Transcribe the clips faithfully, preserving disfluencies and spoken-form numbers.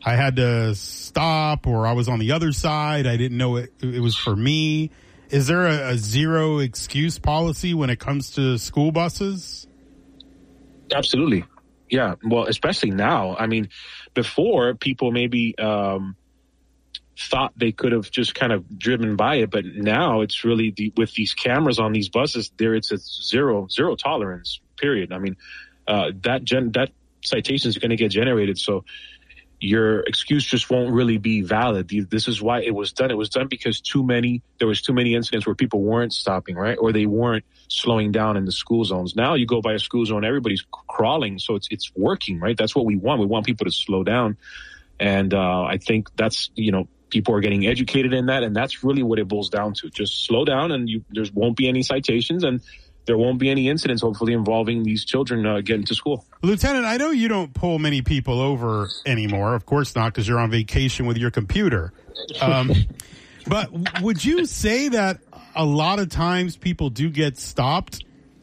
I had to stop, or I was on the other side. I didn't know it, it was for me. Is there a, a zero excuse policy when it comes to school buses? Absolutely. Yeah. Well, especially now. I mean, before people maybe um, thought they could have just kind of driven by it, but now it's really the, with these cameras on these buses, there it's a zero zero tolerance. Period. I mean, uh, that gen- that citation is going to get generated, so your excuse just won't really be valid. This is why it was done. It was done because too many there was too many incidents where people weren't stopping, right, or they weren't slowing down in the school zones. Now you go by a school zone, everybody's crawling, so it's it's working, right? That's what we want. We want people to slow down, and uh, I think that's you know. People are getting educated in that, and that's really what it boils down to. Just slow down, and you, there won't be any citations, and there won't be any incidents, hopefully, involving these children uh, getting to school. Lieutenant, I know you don't pull many people over anymore. Of course not, because you're on vacation with your computer. Um, but would you say that a lot of times people do get stopped?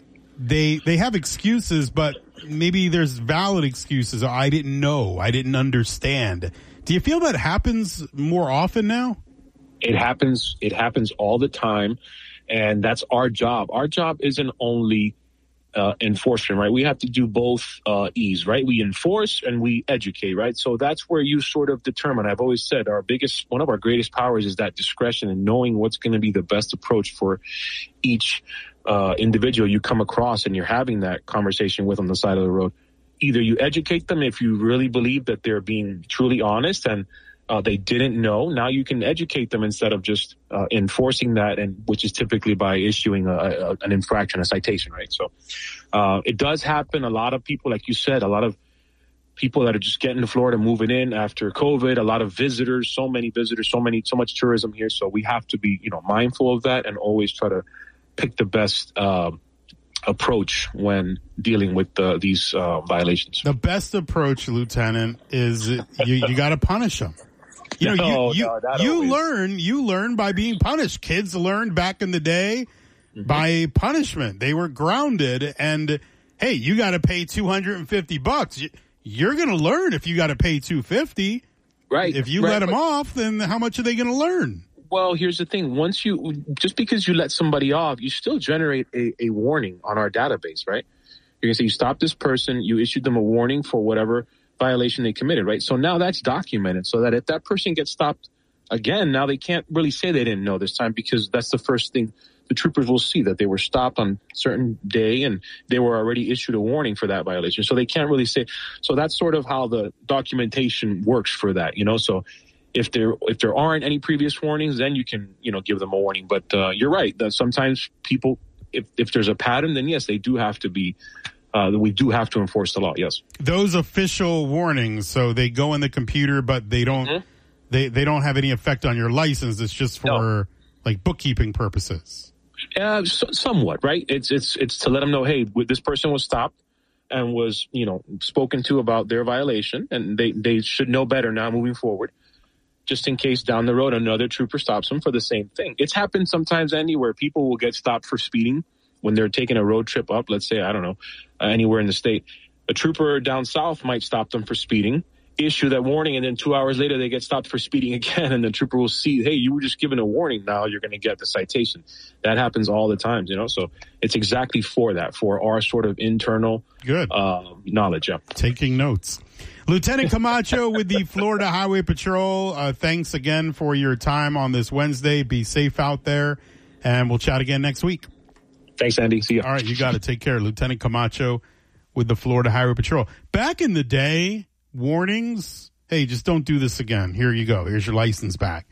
They they have excuses, but maybe there's valid excuses. I didn't know. I didn't understand. Do you feel that happens more often now? It happens. It happens all the time. And that's our job. Our job isn't only uh, enforcement, right? We have to do both uh, E's, right? We enforce and we educate, right? So that's where you sort of determine. I've always said our biggest, one of our greatest powers is that discretion and knowing what's going to be the best approach for each uh, individual you come across, and you're having that conversation with on the side of the road. Either you educate them if you really believe that they're being truly honest and uh, they didn't know. Now you can educate them instead of just uh, enforcing that, and which is typically by issuing a, a, an infraction, a citation, right? So uh, it does happen. A lot of people, like you said, a lot of people that are just getting to Florida, moving in after COVID, a lot of visitors, so many visitors, so many, so much tourism here. So we have to be, you know, mindful of that and always try to pick the best uh, approach when dealing with uh, these uh, violations. The best approach, Lieutenant, is you, you got to punish them. You know, no, you, you, no, you always. learn, you learn by being punished. Kids learned back in the day mm-hmm. by punishment. They were grounded, and hey, you got to pay two hundred fifty bucks. You're going to learn if you got to pay two hundred fifty. Right. If you right, let them but- off, then how much are they going to learn? Well, here's the thing. Once you, just because you let somebody off, you still generate a, a warning on our database, right? You're going to say you stopped this person, you issued them a warning for whatever violation they committed, right? So now that's documented so that if that person gets stopped again, now they can't really say they didn't know this time, because that's the first thing the troopers will see, that they were stopped on a certain day and they were already issued a warning for that violation. So they can't really say. So that's sort of how the documentation works for that, you know? So If there if there aren't any previous warnings, then you can, you know, give them a warning. But uh, you're right that sometimes people, if, if there's a pattern, then yes, they do have to be, uh, we do have to enforce the law, yes. Those official warnings, so they go in the computer, but they don't, mm-hmm. they, they don't have any effect on your license. It's just for no. like bookkeeping purposes. Uh, so, somewhat, right? It's, it's, it's to let them know, hey, this person was stopped and was, you know, spoken to about their violation, and they, they should know better now moving forward. Just in case down the road another trooper stops them for the same thing. It's happened sometimes, Andy, where people will get stopped for speeding when they're taking a road trip up, let's say, I don't know, uh, anywhere in the state. A trooper down south might stop them for speeding, issue that warning, and then two hours later they get stopped for speeding again, and the trooper will see, hey, you were just given a warning, now you're going to get the citation. That happens all the time, you know, so it's exactly for that, for our sort of internal Good. Uh, knowledge. Yeah. Taking notes. Lieutenant Camacho with the Florida Highway Patrol, uh, thanks again for your time on this Wednesday. Be safe out there, and we'll chat again next week. Thanks, Andy. See you. All right, you got to take care. Lieutenant Camacho with the Florida Highway Patrol. Back in the day, warnings, hey, just don't do this again. Here you go. Here's your license back.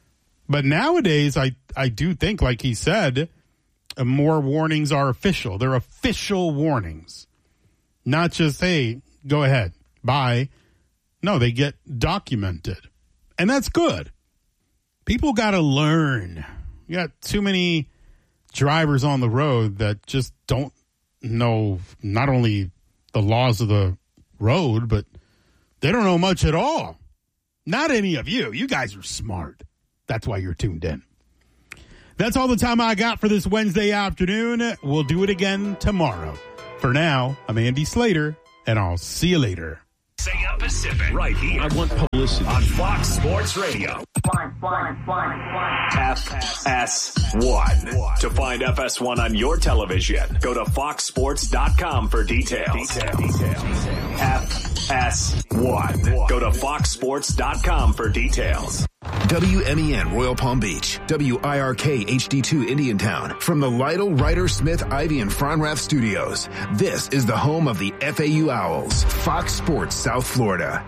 But nowadays, I, I do think, like he said, uh, more warnings are official. They're official warnings. Not just, hey, go ahead. Bye. No, they get documented. And that's good. People got to learn. You got too many drivers on the road that just don't know not only the laws of the road, but they don't know much at all. Not any of you. You guys are smart. That's why you're tuned in. That's all the time I got for this Wednesday afternoon. We'll do it again tomorrow. For now, I'm Andy Slater, and I'll see you later. Saying Pacific, right here. I want publicity on Fox Sports Radio. One, one, one, one. F S one. To find F S one on your television, go to fox sports dot com for details. Details. F S one. Go to fox sports dot com for details. W M E N Royal Palm Beach, W I R K H D two Indiantown. From the Lytle, Ryder, Smith, Ivy, and Fronrath Studios, this is the home of the F A U Owls, Fox Sports South Florida.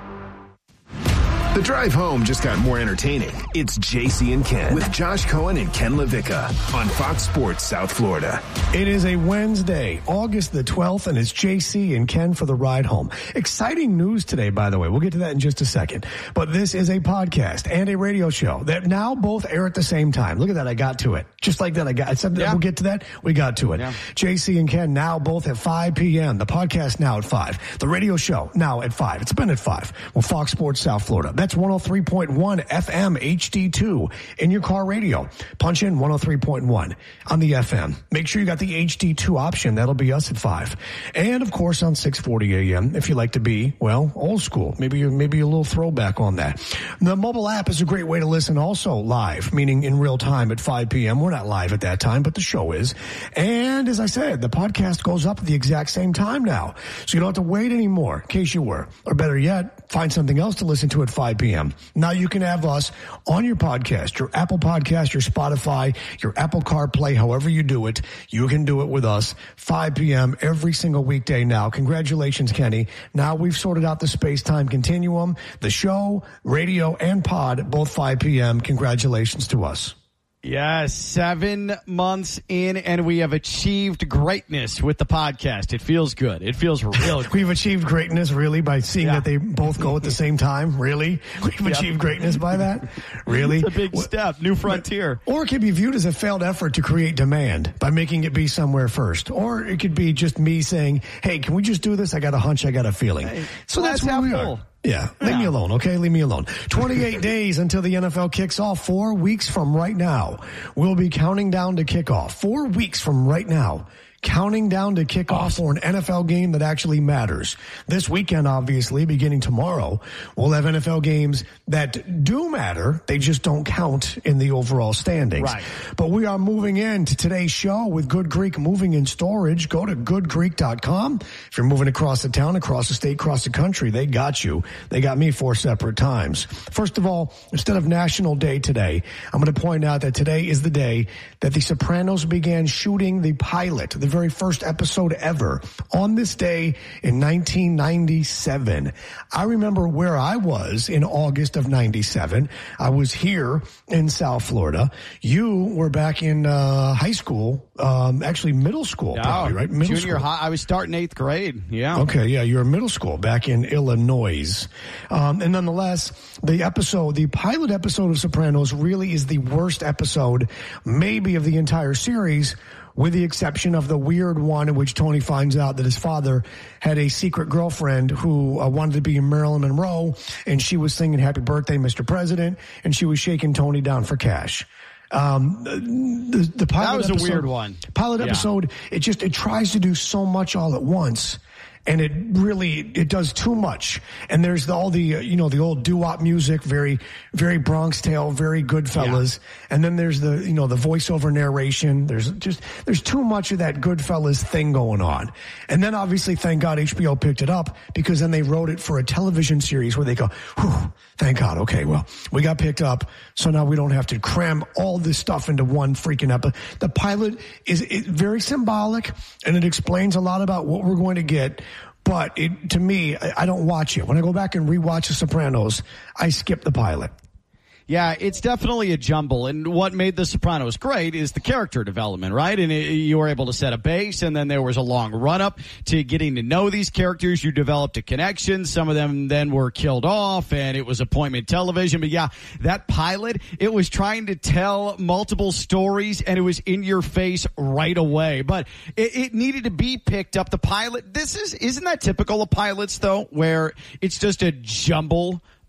The drive home just got more entertaining. It's J C and Ken with Josh Cohen and Ken LaVicka on Fox Sports South Florida. It is a Wednesday, August the twelfth, and it's J C and Ken for the ride home. Exciting news today, by the way. We'll get to that in just a second. But this is a podcast and a radio show that now both air at the same time. Look at that. I got to it. Just like that, I got it. Yeah. We'll get to that. We got to it. Yeah. J C and Ken now both at five p.m. The podcast now at five. The radio show now at five. It's been at five. Well, Fox Sports South Florida. That's one oh three point one F M H D two in your car radio. Punch in one oh three point one on the F M. Make sure you got the H D two option. That'll be us at five. And, of course, on six forty a.m. if you like to be, well, old school. Maybe, maybe a little throwback on that. The mobile app is a great way to listen also live, meaning in real time at five p.m. We're not live at that time, but the show is. And, as I said, the podcast goes up at the exact same time now. So you don't have to wait anymore, in case you were. Or better yet, find something else to listen to at five p.m. Now you can have us on your podcast, your Apple Podcast, your Spotify, your Apple CarPlay, however you do it. You can do it with us, five p.m. every single weekday now. Congratulations, Kenny. Now we've sorted out the space-time continuum, the show, radio, and pod, both five p.m. Congratulations to us. Yes, seven months in, and we have achieved greatness with the podcast. It feels good. It feels real good. We've achieved greatness, really, by seeing yeah. that they both go at the same time? Really? We've yep. achieved greatness by that? Really? It's a big step. New frontier. Or it could be viewed as a failed effort to create demand by making it be somewhere first. Or it could be just me saying, hey, can we just do this? I got a hunch. I got a feeling. Hey, so that's where we are. Yeah, leave yeah. me alone, okay? Leave me alone. twenty-eight days until the N F L kicks off. Four weeks from right now. We'll be counting down to kickoff. Four weeks from right now. Counting down to kick off for an N F L game that actually matters. This weekend, obviously, beginning tomorrow, we'll have N F L games that do matter. They just don't count in the overall standings. Right. But we are moving into today's show with Good Greek Moving and Storage. Go to good greek dot com. If you're moving across the town, across the state, across the country, they got you. They got me four separate times. First of all, instead of National Day today, I'm going to point out that today is the day that The Sopranos began shooting the pilot, the very first episode ever, on this day in nineteen ninety-seven. I remember where I was in August of ninety-seven. I was here in South Florida. You were back in uh, high school, um, actually middle school, no, probably, right? Middle junior school. high. I was starting eighth grade. Yeah. Okay, yeah, you were in middle school back in Illinois. Um, and nonetheless, the episode, the pilot episode of Sopranos really is the worst episode, maybe of the entire series, with the exception of the weird one in which Tony finds out that his father had a secret girlfriend who uh, wanted to be Marilyn Monroe, and she was singing Happy Birthday, Mister President, and she was shaking Tony down for cash. Um, the, the pilot that was episode, a weird one. Pilot yeah. episode, it just, it tries to do so much all at once. And it really, it does too much. And there's the, all the, uh, you know, the old doo-wop music, very, very Bronx Tale, very Goodfellas. Yeah. And then there's the, you know, the voiceover narration. There's just, there's too much of that Goodfellas thing going on. And then obviously, thank God H B O picked it up, because then they wrote it for a television series where they go, whew, thank God. Okay, well, we got picked up. So now we don't have to cram all this stuff into one freaking episode. The pilot is it, very symbolic, and it explains a lot about what we're going to get. But it, to me, I, I don't watch it. When I go back and rewatch The Sopranos, I skip the pilot. Yeah, it's definitely a jumble. And what made The Sopranos great is the character development, right? And it, you were able to set a base, and then there was a long run-up to getting to know these characters. You developed a connection. Some of them then were killed off, and it was appointment television. But yeah, that pilot, it was trying to tell multiple stories, and it was in your face right away. But it, it needed to be picked up. The pilot, this is, isn't that typical of pilots, though, where it's just a jumble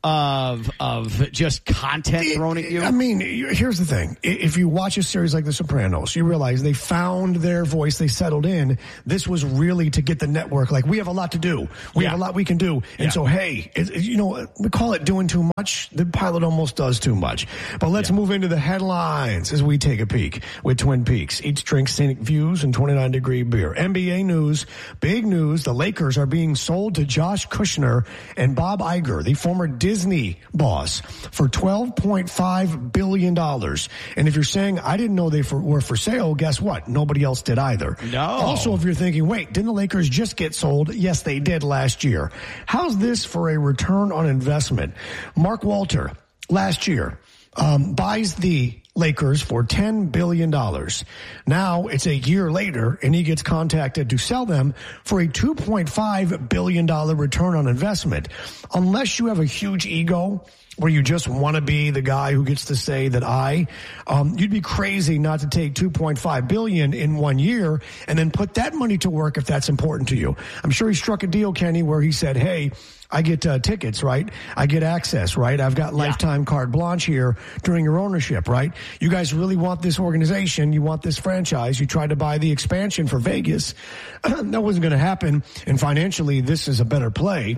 of of just content thrown at you? I mean, here's the thing. If you watch a series like The Sopranos, you realize they found their voice, they settled in. This was really to get the network, like, we have a lot to do. We Yeah. have a lot we can do. And Yeah. so, hey, it, you know, we call it doing too much. The pilot almost does too much. But let's Yeah. move into the headlines as we take a peek with Twin Peaks. Each drink scenic views and twenty-nine degree beer. N B A news, big news. The Lakers are being sold to Josh Kushner and Bob Iger, the former Disney boss, for twelve point five billion dollars. And if you're saying, I didn't know they for, were for sale, guess what? Nobody else did either. No. Also, if you're thinking, wait, didn't the Lakers just get sold? Yes, they did last year. How's this for a return on investment? Mark Walter, last year, um, buys the Lakers for ten billion dollars. Now it's a year later and he gets contacted to sell them for a two point five billion dollars return on investment. Unless you have a huge ego where you just want to be the guy who gets to say that I, um, you'd be crazy not to take two point five billion dollars in one year and then put that money to work if that's important to you. I'm sure he struck a deal, Kenny, where he said, hey, I get uh, tickets, right? I get access, right? I've got lifetime carte blanche here during your ownership, right? You guys really want this organization. You want this franchise. You tried to buy the expansion for Vegas. That wasn't going to happen. And financially, this is a better play.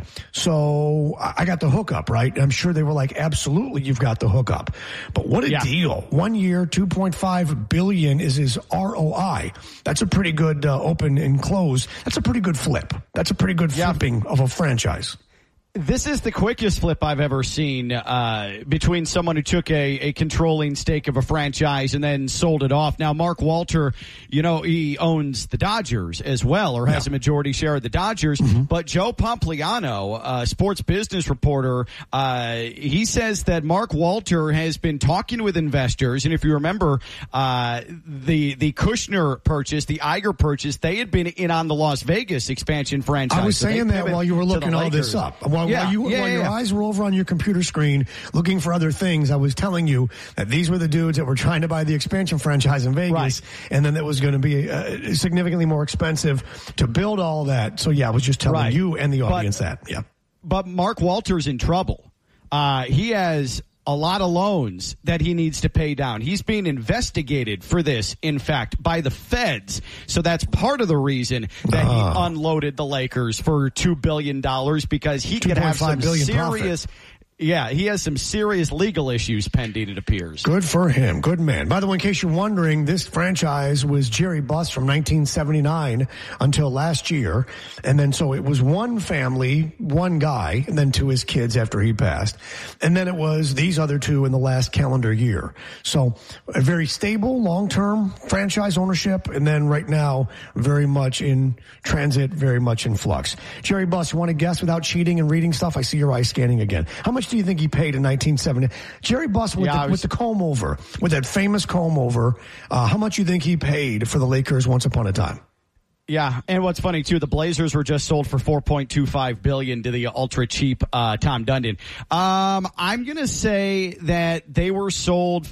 So I got the hookup, right? I'm sure they were like, absolutely, you've got the hookup. But what a Yeah. deal. One year, two point five billion dollars is his R O I. That's a pretty good uh, open and close. That's a pretty good flip. That's a pretty good Yeah. flipping of a franchise. This is the quickest flip I've ever seen uh, between someone who took a, a controlling stake of a franchise and then sold it off. Now, Mark Walter, you know, he owns the Dodgers as well, or has Yeah. a majority share of the Dodgers. Mm-hmm. But Joe Pompliano, a sports business reporter, uh, he says that Mark Walter has been talking with investors. And if you remember, uh, the the Kushner purchase, the Iger purchase, they had been in on the Las Vegas expansion franchise. I was So they saying that pivoted while you were to the looking all this Lakers. up. While, Yeah, while, you, yeah, while yeah, your yeah. eyes were over on your computer screen looking for other things, I was telling you that these were the dudes that were trying to buy the expansion franchise in Vegas, Right. and then it was going to be uh, significantly more expensive to build all that. So, yeah, I was just telling Right. you and the But- audience that. Yeah. But Mark Walter's in trouble. Uh, he has a lot of loans that he needs to pay down. He's being investigated for this, in fact, by the feds. So that's part of the reason that Ah. he unloaded the Lakers for two billion dollars, because he could have some two point five billion serious... Yeah, he has some serious legal issues pending, it appears. Good for him. Good man. By the way, in case you're wondering, this franchise was Jerry Buss from nineteen seventy-nine until last year. And then so it was one family, one guy, and then to his kids after he passed. And then it was these other two in the last calendar year. So a very stable, long-term franchise ownership. And then right now, very much in transit, very much in flux. Jerry Buss, you want to guess without cheating and reading stuff? I see your eyes scanning again. How much do you think he paid in nineteen seventy? Jerry Buss with, Yeah, the, I was- with the comb over, with that famous comb over, uh, how much do you think he paid for the Lakers once upon a time? Yeah, and what's funny too, the Blazers were just sold for four point two five billion dollars to the ultra cheap uh, Tom Dundon. Um, I'm gonna say that they were sold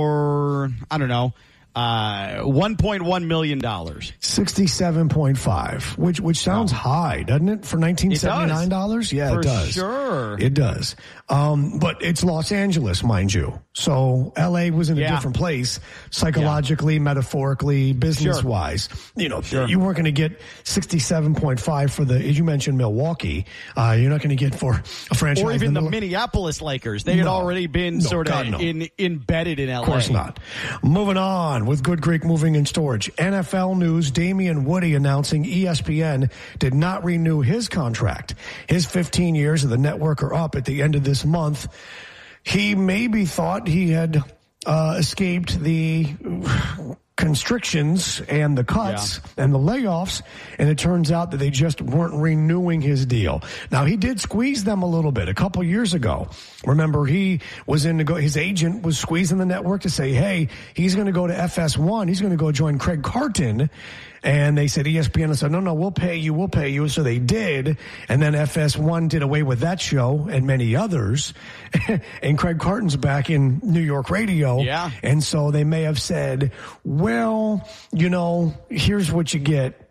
for I don't know. Uh, one point one million dollars. sixty-seven point five, which which sounds high, doesn't it, for nineteen seventy-nine dollars? Yeah, For it does. sure. It does. Um, but it's Los Angeles, mind you. So L A was in a Yeah. different place, psychologically, metaphorically, business-wise. You know, you weren't going to get sixty-seven point five for the, as you mentioned, Milwaukee. Uh, you're not going to get for a franchise. Or even in the middle- Minneapolis Lakers. They had No. already been No, sort God, of no. in, embedded in L A. Of course not. Moving on with Good Greek Moving and Storage. N F L news, Damian Woody announcing E S P N did not renew his contract. His fifteen years of the network are up at the end of this month. He maybe thought he had uh, escaped the constrictions and the cuts Yeah. and the layoffs, and it turns out that they just weren't renewing his deal. Now, he did squeeze them a little bit a couple years ago. Remember, he was in to go, his agent was squeezing the network to say, hey, he's going to go to F S one. He's going to go join Craig Carton. And they said, E S P N said, no, no, we'll pay you, we'll pay you. So they did. And then F S one did away with that show and many others. And Craig Carton's back in New York radio. Yeah. And so they may have said, well, you know, here's what you get.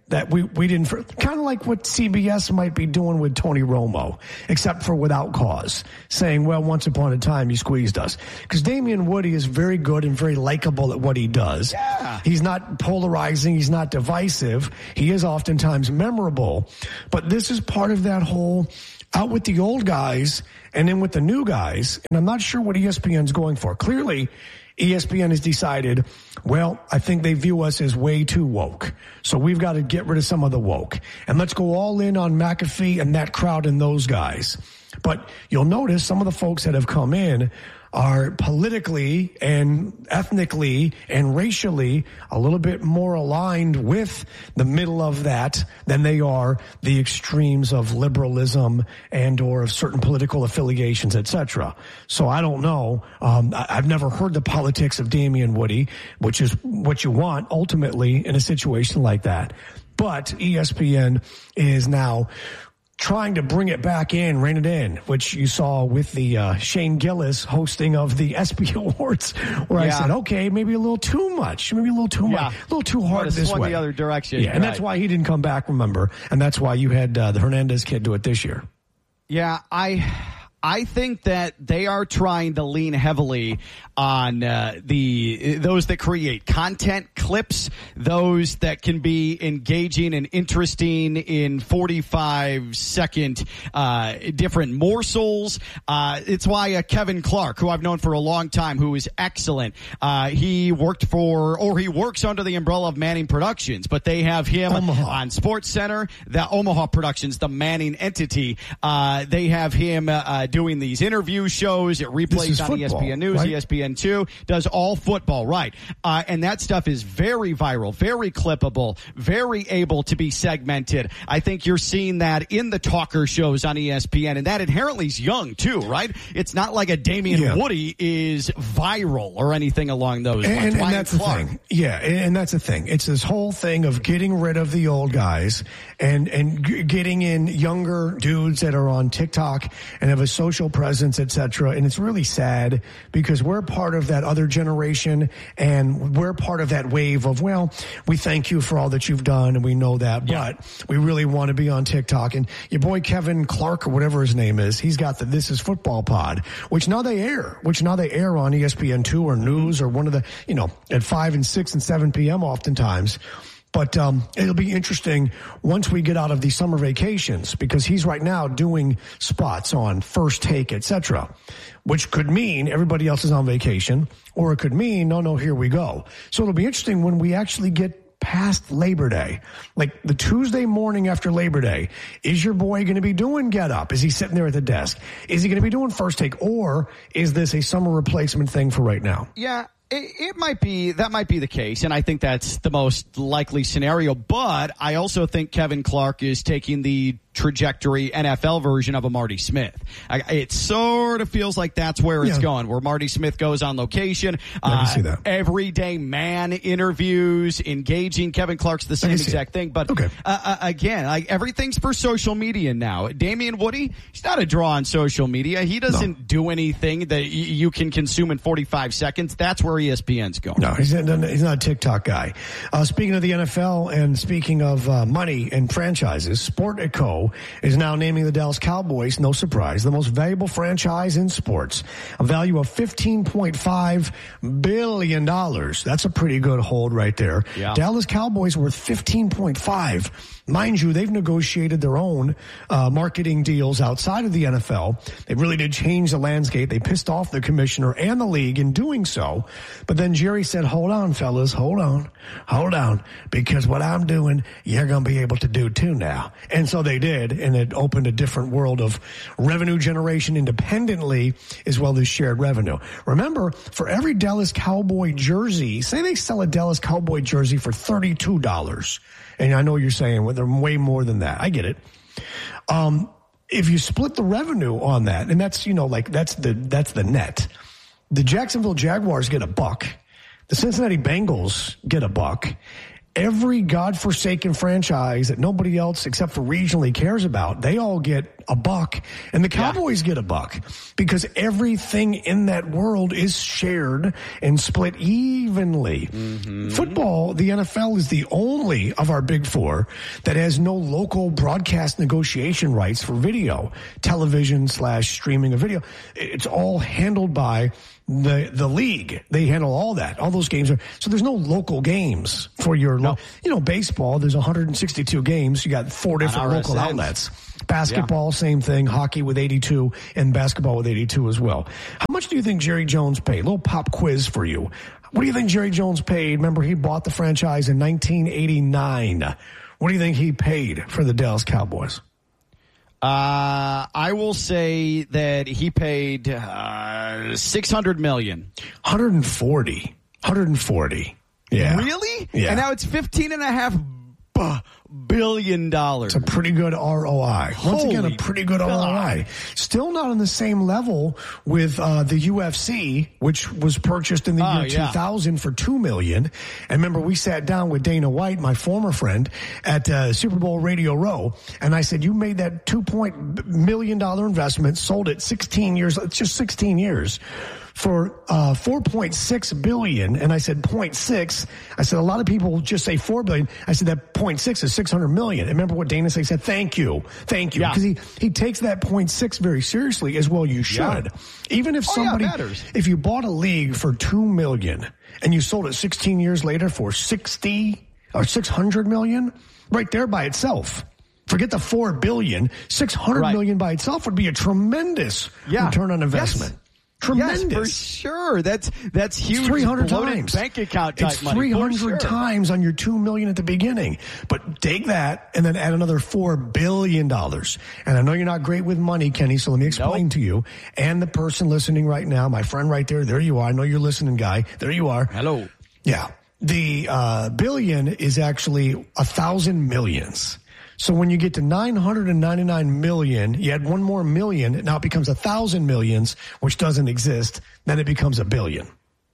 that we, we didn't, kind of like what C B S might be doing with Tony Romo, except for without cause, saying, well, once upon a time you squeezed us. Because Damien Woody is very good and very likable at what he does. Yeah. He's not polarizing. He's not divisive. He is oftentimes memorable. But this is part of that whole out with the old guys and in with the new guys. And I'm not sure what E S P N's going for. Clearly, E S P N has decided, well, I think they view us as way too woke. So we've got to get rid of some of the woke. And let's go all in on McAfee and that crowd and those guys. But you'll notice some of the folks that have come in are politically and ethnically and racially a little bit more aligned with the middle of that than they are the extremes of liberalism and or of certain political affiliations, et cetera. So I don't know. Um, I, I've never heard the politics of Damien Woody, which is what you want ultimately in a situation like that. But E S P N is now trying to bring it back in, rein it in, which you saw with the uh, Shane Gillis hosting of the E S P Y Awards, where yeah. I said, okay, maybe a little too much, maybe a little too yeah. much, a little too hard this way. the other direction. Yeah, and right. that's why he didn't come back, remember, and that's why you had uh, the Hernandez kid do it this year. Yeah, I... I think that they are trying to lean heavily on uh, the those that create content clips, those that can be engaging and interesting in forty-five second uh, different morsels. Uh, it's why uh, Kevin Clark, who I've known for a long time, who is excellent, uh, he worked for or he works under the umbrella of Manning Productions, but they have him Omaha. on Sports Center, the Omaha Productions, the Manning entity. Uh, they have him uh, doing these interview shows. It replays on football, E S P N News, right? E S P N two, does all football, right. Uh, and that stuff is very viral, very clippable, very able to be segmented. I think you're seeing that in the talker shows on E S P N, and that inherently is young too, right? It's not like a Damien yeah. Woody is viral or anything along those and, lines. And, and that's Clark. the thing. Yeah, and that's the thing. It's this whole thing of getting rid of the old guys and, and g- getting in younger dudes that are on TikTok and have a social presence, et cetera. And it's really sad because we're part of that other generation and we're part of that wave of, well, we thank you for all that you've done and we know that, yeah. but we really want to be on TikTok. And your boy Kevin Clark or whatever his name is, he's got the This Is Football pod, which now they air, which now they air on E S P N two or News or one of the, you know, at five and six and seven p.m. oftentimes. But um, it'll be interesting once we get out of the summer vacations because he's right now doing spots on First Take, et cetera, which could mean everybody else is on vacation, or it could mean, no, no, here we go. So it'll be interesting when we actually get past Labor Day, like the Tuesday morning after Labor Day. Is your boy going to be doing Get Up? Is he sitting there at the desk? Is he going to be doing First Take? Or is this a summer replacement thing for right now? Yeah. It, it might be, that might be the case, and I think that's the most likely scenario, but I also think Kevin Clark is taking the trajectory N F L version of a Marty Smith. I, it sort of feels like that's where it's yeah. going, where Marty Smith goes on location, uh, see that. everyday man interviews, engaging. Kevin Clark's the same exact thing, but okay. uh, uh, again, like everything's for social media now. Damien Woody, he's not a draw on social media. He doesn't no. do anything that y- you can consume in forty-five seconds. That's where E S P N's going. No, he's not, he's not a TikTok guy. Uh, speaking of the N F L and speaking of uh, money and franchises, Sportico is now naming the Dallas Cowboys, no surprise, the most valuable franchise in sports. A value of fifteen point five billion dollars. That's a pretty good hold right there. Yeah. Dallas Cowboys worth fifteen point five. Mind you, they've negotiated their own uh, marketing deals outside of the N F L. They really did change the landscape. They pissed off the commissioner and the league in doing so. But then Jerry said, hold on, fellas, hold on, hold on, because what I'm doing, you're going to be able to do too now. And so they did, and it opened a different world of revenue generation independently as well as shared revenue. Remember, for every Dallas Cowboy jersey, say they sell a Dallas Cowboy jersey for thirty-two dollars. And I know you're saying, well, they're way more than that. I get it. Um, if you split the revenue on that, and that's, you know, like that's the, that's the net. The Jacksonville Jaguars get a buck. The Cincinnati Bengals get a buck. Every godforsaken franchise that nobody else except for regionally cares about, they all get a buck, and the Cowboys yeah. get a buck because everything in that world is shared and split evenly. Mm-hmm. Football, the N F L is the only of our big four that has no local broadcast negotiation rights for video, television slash streaming of video. It's all handled by the the league. They handle all that. All those games are, so there's no local games for your, no. lo- you know, baseball, there's one hundred sixty-two games. You got four different local outlets. Basketball, yeah. same thing. Hockey with eighty-two and basketball with eighty-two as well. How much do you think Jerry Jones paid? A little pop quiz for you. What do you think Jerry Jones paid? Remember, he bought the franchise in nineteen eighty-nine. What do you think he paid for the Dallas Cowboys? Uh, I will say that he paid uh, six hundred million dollars. one hundred forty. one hundred forty. Yeah. Really? Yeah. And now it's fifteen and a half b- billion dollars. It's a pretty good R O I. Once Holy again, a pretty good God. R O I. Still not on the same level with uh, the U F C, which was purchased in the oh, year yeah. two thousand for two million dollars. And remember, we sat down with Dana White, my former friend, at uh, Super Bowl Radio Row, and I said, you made that two point million dollar investment, sold it sixteen years, it's just sixteen years. For uh, four point six billion dollars, and I said zero point six. I said a lot of people just say four billion dollars. I said that zero point six is six hundred million dollars. And remember what Dana said? He said, thank you, thank you. Because yeah. he, he takes that zero point six very seriously, as well you should. Yeah. Even if somebody, oh, yeah, if you bought a league for two million dollars and you sold it sixteen years later for sixty or six hundred million dollars, right there by itself. Forget the four billion dollars, six hundred right. million dollars by itself would be a tremendous yeah. return on investment. Yes. Tremendous. Yes, for sure. That's that's huge. three hundred times bank account type it's money. three hundred sure. times on your two million at the beginning. But take that and then add another four billion dollars. And I know you're not great with money, Kenny, so let me explain nope. to you and the person listening right now, my friend right there, there you are. I know you're listening, guy. There you are. Hello. Yeah. The uh, billion is actually a thousand millions. So when you get to nine hundred ninety-nine million, you add one more million, now it becomes a thousand millions, which doesn't exist. Then it becomes a billion.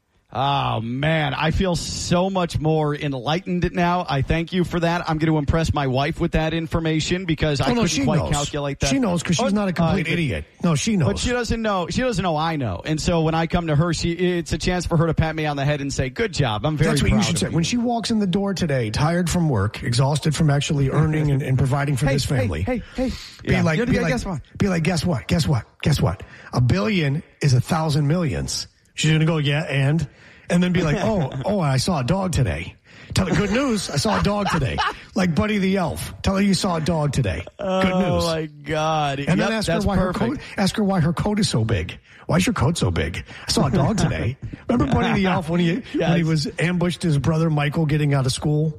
Oh, man, I feel so much more enlightened now. I thank you for that. I'm going to impress my wife with that information because I oh, no, couldn't she quite knows. calculate that. She knows because she's oh, not a complete uh, idiot. No, she knows. But she doesn't know. She doesn't know I know. And so when I come to her, she it's a chance for her to pat me on the head and say, good job. I'm very That's what proud you should of say. you. When she walks in the door today, tired from work, exhausted from actually earning and, and providing for hey, this family. Hey, hey, hey. Be yeah. like, be, be like, like, guess what? Be like, guess what? Guess what? Guess what? A billion is a thousand millions. She's going to go, yeah, and... And then be like, oh, oh, I saw a dog today. Tell her, good news, I saw a dog today. Like Buddy the Elf. Tell her you saw a dog today. Oh, good news. Oh, my God. And yep, then ask her, why perfect. her coat, ask her why her coat is so big. Why is your coat so big? I saw a dog today. Remember Buddy the Elf when he, yes. when he was ambushed his brother Michael getting out of school?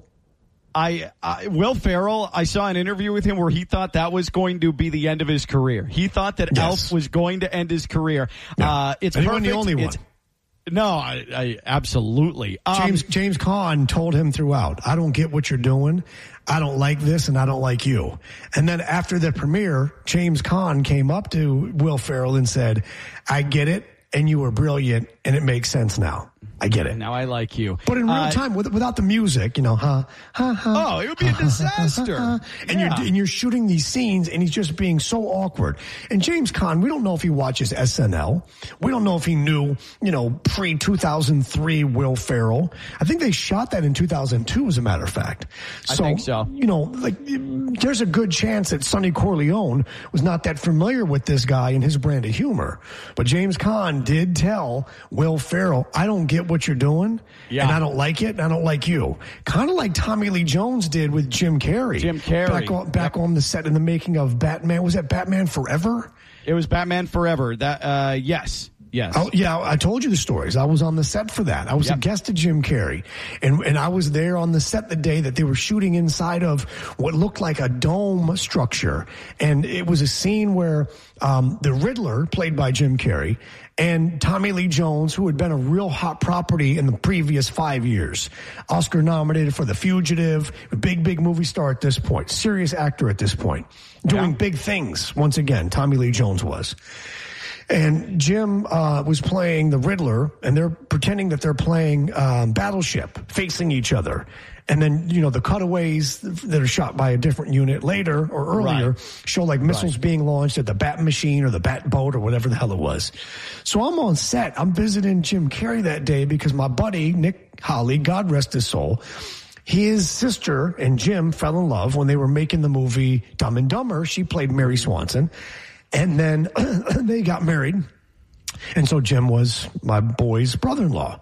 I, I Will Ferrell, I saw an interview with him where he thought that was going to be the end of his career. He thought that yes. Elf was going to end his career. Yeah. Uh, it's and he perfect. wasn't the only it's, one. No, I, I absolutely. Um, James James Caan told him throughout, I don't get what you're doing. I don't like this and I don't like you. And then after the premiere, James Caan came up to Will Ferrell and said, I get it and you were brilliant and it makes sense now. I get it. Now I like you. But in real uh, time, with, without the music, you know, huh, huh, huh. Oh, it would be a disaster. and yeah. you're and you're shooting these scenes, and he's just being so awkward. And James Caan, we don't know if he watches S N L. We don't know if he knew, you know, pre two thousand three Will Ferrell. I think they shot that in two thousand two, as a matter of fact. So, I think so. You know, like there's a good chance that Sonny Corleone was not that familiar with this guy and his brand of humor. But James Caan did tell Will Ferrell, I don't get what you're doing, yeah. and I don't like it, and I don't like you. Kind of like Tommy Lee Jones did with Jim Carrey. Jim Carrey. Back on, back yep. on the set in the making of Batman. Was that Batman Forever? It was Batman Forever. That uh, yes. Yes. Oh, yeah, I told you the stories. I was on the set for that. I was yep. a guest of Jim Carrey. And and I was there on the set the day that they were shooting inside of what looked like a dome structure. And it was a scene where um, the Riddler, played by Jim Carrey, and Tommy Lee Jones, who had been a real hot property in the previous five years. Oscar nominated for The Fugitive, a big, big movie star at this point, serious actor at this point, doing yeah. big things once again, Tommy Lee Jones was. And Jim uh, was playing the Riddler, and they're pretending that they're playing um, Battleship, facing each other. And then, you know, the cutaways that are shot by a different unit later or earlier Right. show like missiles Right. being launched at the Bat Machine or the Bat Boat or whatever the hell it was. So I'm on set. I'm visiting Jim Carrey that day because my buddy, Nick Holly, God rest his soul, his sister and Jim fell in love when they were making the movie Dumb and Dumber. She played Mary Swanson. And then they got married. And so Jim was my boy's brother-in-law.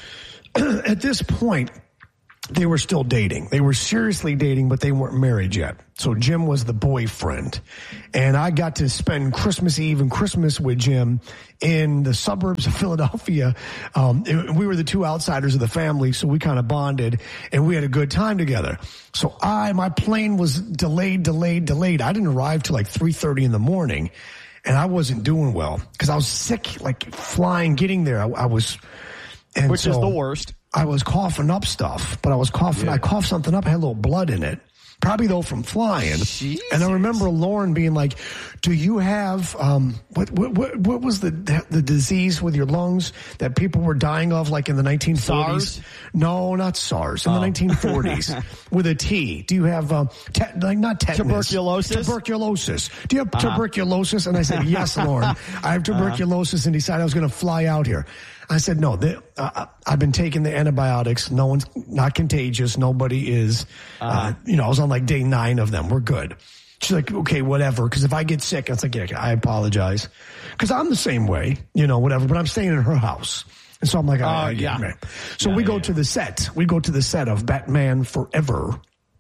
At this point, they were still dating. They were seriously dating, but they weren't married yet. So Jim was the boyfriend. And I got to spend Christmas Eve and Christmas with Jim in the suburbs of Philadelphia. Um, it, we were the two outsiders of the family, so we kind of bonded, and we had a good time together. So I, my plane was delayed, delayed, delayed. I didn't arrive till like three thirty in the morning, and I wasn't doing well because I was sick, like flying, getting there. I, I was... And Which so, is the worst. I was coughing up stuff, but I was coughing. Yeah. I coughed something up, had a little blood in it. Probably though from flying. Jesus. And I remember Lauren being like, "Do you have um what what what, what was the the disease with your lungs that people were dying of like in the nineteen forties?" SARS? No, not SARS. In the Oh. nineteen forties with a T. Do you have um te- like not tetanus? Tuberculosis? Tuberculosis. Do you have tuberculosis? And I said, "Yes, Lauren. I have tuberculosis," and decided I was going to fly out here. I said, no, they, uh, I've been taking the antibiotics. No one's not contagious. Nobody is, uh, uh, you know, I was on like day nine of them. We're good. She's like, okay, whatever. Cause if I get sick, it's like, yeah, I apologize. Cause I'm the same way, you know, whatever, but I'm staying in her house. And so I'm like, oh, Uh, yeah. yeah. So Yeah, we yeah, go yeah. to the set. We go to the set of Batman Forever.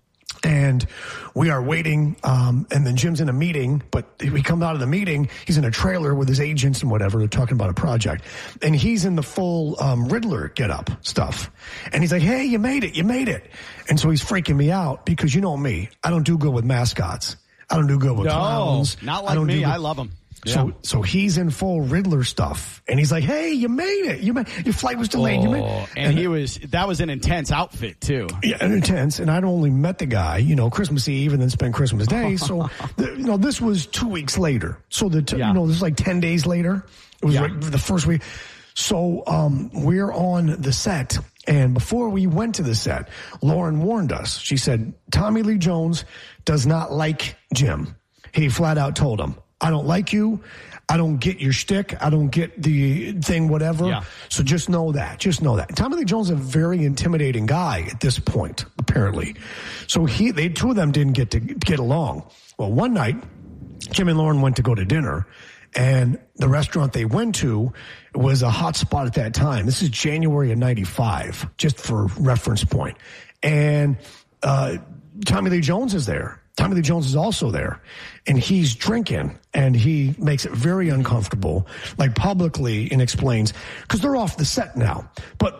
And we are waiting, um, and then Jim's in a meeting, but we come out of the meeting, he's in a trailer with his agents and whatever, they're talking about a project, and he's in the full um, Riddler get-up stuff. And he's like, hey, you made it, you made it. And so he's freaking me out because you know me, I don't do good with mascots. I don't do good with No, clowns. not I like don't do me. good- I love them. So, so he's in full Riddler stuff, and he's like, "Hey, you made it! You made your flight was delayed. You made." Oh, and he was, that was an intense outfit too. Yeah, and intense. And I'd only met the guy, you know, Christmas Eve and then spent Christmas Day. So, the, you know, this was two weeks later. So the, t- Yeah. you know, this is like ten days later. It was Yeah. right, the first week. So, um, we're on the set. And before we went to the set, Lauren warned us. She said, Tommy Lee Jones does not like Jim. He flat out told him, I don't like you. I don't get your shtick. I don't get the thing, whatever. Yeah. So just know that. Just know that. Tommy Lee Jones is a very intimidating guy at this point, apparently. So he, they, two of them didn't get to get along. Well, one night, Jim and Lauren went to go to dinner, and the restaurant they went to was a hot spot at that time. This is January of ninety-five, just for reference point. And uh, Tommy Lee Jones is there. Tommy Lee Jones is also there, and he's drinking, and he makes it very uncomfortable, like publicly, and explains, because they're off the set now. But,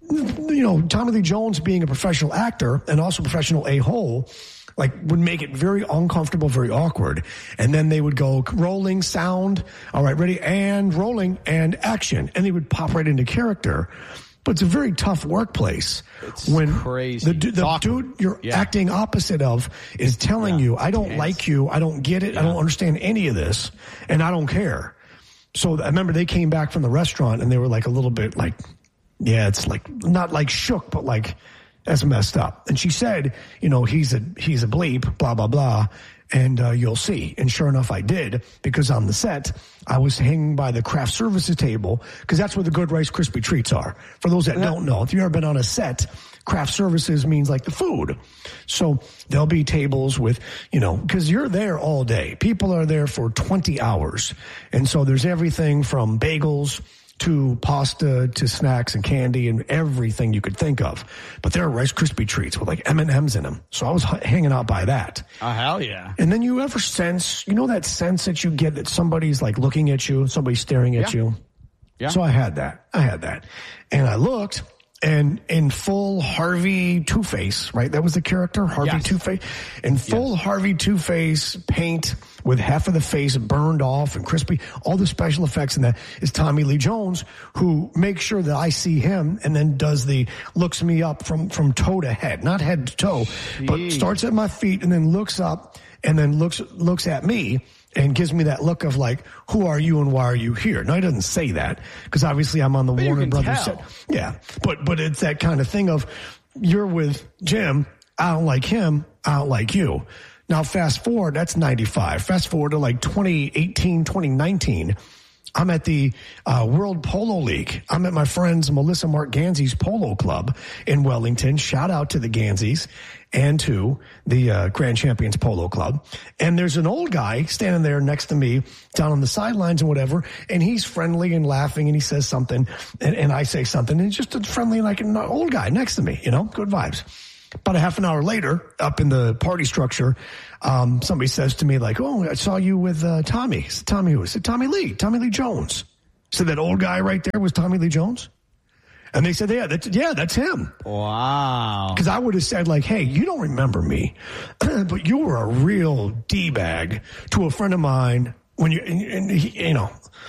you know, Tommy Lee Jones being a professional actor and also a professional a-hole, like would make it very uncomfortable, very awkward. And then they would go rolling sound. All right, ready, and rolling and action. And they would pop right into character. But it's a very tough workplace. It's when crazy. The, du- It's the awkward. dude you're Yeah. acting opposite of is telling Yeah. you, I don't Tense. like you. I don't get it. I don't understand any of this. And I don't care. So I remember they came back from the restaurant and they were like a little bit like, yeah, it's like not like shook, but like that's messed up. And she said, you know, he's a, he's a bleep, blah, blah, blah. And uh, you'll see. And sure enough, I did, because on the set, I was hanging by the craft services table, because that's where the good Rice Krispie treats are. For those that don't know, if you've ever been on a set, craft services means like the food. So there'll be tables with, you know, because you're there all day. People are there for twenty hours. And so there's everything from bagels to pasta to snacks and candy and everything you could think of. But there are Rice Krispie treats with like M and M's in them. So I was h- hanging out by that. Oh, hell yeah. And then you ever sense, you know that sense that you get that somebody's like looking at you, somebody's staring at Yeah. you? Yeah. So I had that. I had that. And I looked, and in full Harvey Two-Face, right? That was the character, Harvey Yes. Two-Face. In full Yes. Harvey Two-Face paint with half of the face burned off and crispy, all the special effects in that is Tommy Lee Jones, who makes sure that I see him and then does the, looks me up from, from toe to head, not head to toe, but Jeez. starts at my feet and then looks up and then looks, looks at me. And gives me that look of like, who are you and why are you here? Now, he doesn't say that, because obviously I'm on the But you Warner can Brothers tell. set. Yeah, but but it's that kind of thing of, you're with Jim. I don't like him. I don't like you. Now, fast forward, that's ninety-five. Fast forward to like twenty eighteen, twenty nineteen. I'm at the uh, World Polo League. I'm at my friend's Melissa Mark Ganzi's Polo Club in Wellington. Shout out to the Ganzis and to the uh, Grand Champions Polo Club. And there's an old guy standing there next to me down on the sidelines and whatever, and he's friendly and laughing, and he says something, and, and I say something, and it's just a friendly, like an old guy next to me, you know, good vibes. About a half an hour later, up in the party structure, um, somebody says to me, like, oh, I saw you with uh, Tommy. I said, Tommy who? I said, Tommy Lee, Tommy Lee Jones. So that old guy right there was Tommy Lee Jones? And they said, yeah, that's, yeah, that's him. Wow. Because I would have said, like, hey, you don't remember me, but you were a real D-bag to a friend of mine when you, and, and he, you know,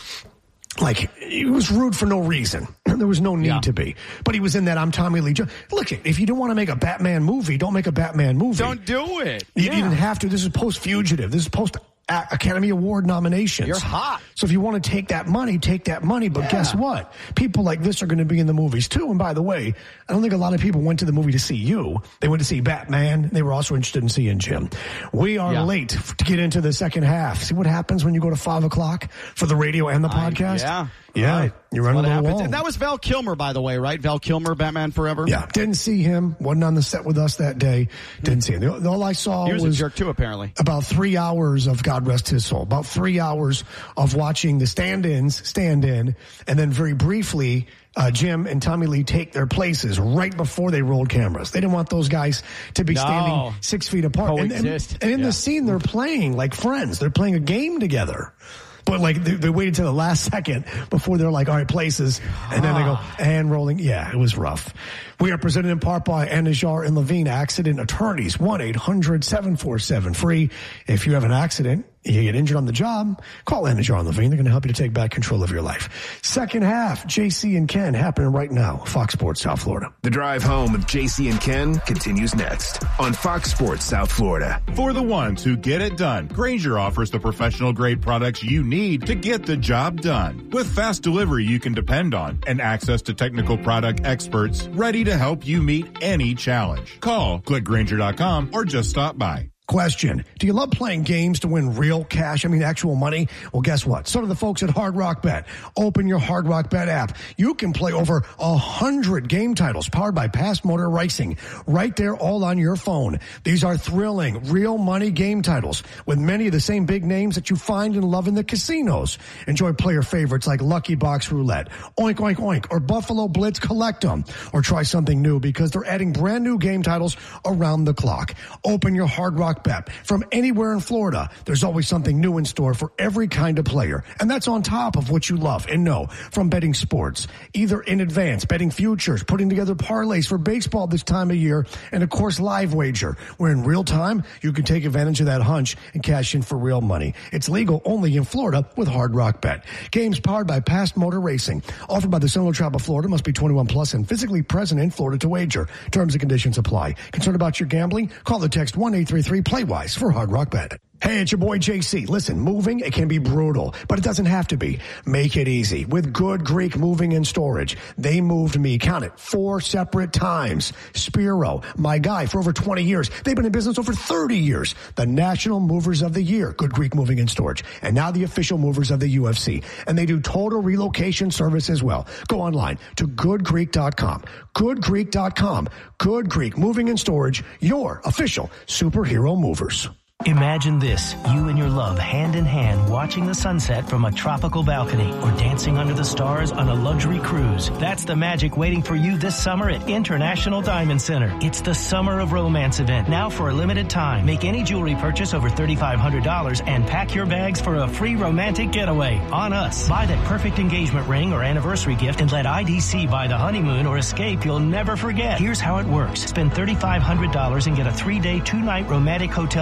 like, he was rude for no reason. There was no need yeah. to be. But he was in that I'm Tommy Lee Jones. Look, if you don't want to make a Batman movie, don't make a Batman movie. Don't do it. You yeah. didn't have to. This is post-Fugitive. This is post- Academy Award nominations. You're hot. So if you want to take that money, take that money. But yeah. guess what? People like this are going to be in the movies too. And by the way, I don't think a lot of people went to the movie to see you. They went to see Batman. They were also interested in seeing Jim. We are yeah. late to get into the second half. See what happens when you go to five o'clock for the radio and the podcast? Uh, yeah. Yeah. Right. You're running a little long. And that was Val Kilmer, by the way, right? Val Kilmer, Batman Forever? Yeah. Didn't see him. Wasn't on the set with us that day. Didn't see him. All I saw he was, was a jerk too, apparently. About three hours of God rest his soul. About three hours of watching the stand-ins stand in, and then very briefly, uh, Jim and Tommy Lee take their places right before they rolled cameras. They didn't want those guys to be no. standing six feet apart. And, and, and in yeah. the scene, they're playing like friends. They're playing a game together. But like they, they waited till the last second before they're like, all right, places. And then they go, and rolling. Yeah, it was rough. We are presented in part by Anajar and Levine Accident Attorneys. one eight hundred seven four seven free. If you have an accident, you get injured on the job, call Anajar and Levine. They're going to help you to take back control of your life. Second half, J C and Ken happening right now. Fox Sports South Florida. The drive home with J C and Ken continues next on Fox Sports South Florida. For the ones who get it done, Grainger offers the professional grade products you need to get the job done. With fast delivery you can depend on and access to technical product experts ready to help you meet any challenge. Call, click Grainger dot com, or just stop by. Question. Do you love playing games to win real cash? I mean, actual money? Well, guess what? So do the folks at Hard Rock Bet. Open your Hard Rock Bet app. You can play over a hundred game titles powered by Past Motor Racing right there all on your phone. These are thrilling, real money game titles with many of the same big names that you find and love in the casinos. Enjoy player favorites like Lucky Box Roulette, Oink Oink Oink, or Buffalo Blitz Collect 'em. Or try something new because they're adding brand new game titles around the clock. Open your Hard Rock Bet. From anywhere in Florida, there's always something new in store for every kind of player. And that's on top of what you love and know from betting sports, either in advance, betting futures, putting together parlays for baseball this time of year, and of course, live wager, where in real time, you can take advantage of that hunch and cash in for real money. It's legal only in Florida with Hard Rock Bet. Games powered by Past Motor Racing. Offered by the Seminole Tribe of Florida. Must be twenty-one plus and physically present in Florida to wager. Terms and conditions apply. Concerned about your gambling? Call the text one eight three three play wise for Hard Rock Bet. Hey, it's your boy J C. Listen, moving, it can be brutal, but it doesn't have to be. Make it easy with Good Greek Moving and Storage. They moved me, count it, four separate times. Spiro, my guy for over twenty years. They've been in business over thirty years. The National Movers of the Year, Good Greek Moving and Storage. And now the official movers of the U F C. And they do total relocation service as well. Go online to good greek dot com. good greek dot com. Good Greek Moving and Storage, your official superhero movers. Imagine this, you and your love hand in hand watching the sunset from a tropical balcony or dancing under the stars on a luxury cruise. That's the magic waiting for you this summer at International Diamond Center. It's the Summer of Romance event, now for a limited time. Make any jewelry purchase over three thousand five hundred dollars and pack your bags for a free romantic getaway on us. Buy that perfect engagement ring or anniversary gift and let I D C buy the honeymoon or escape you'll never forget. Here's how it works. Spend three thousand five hundred dollars and get a three-day, two-night romantic hotel getaway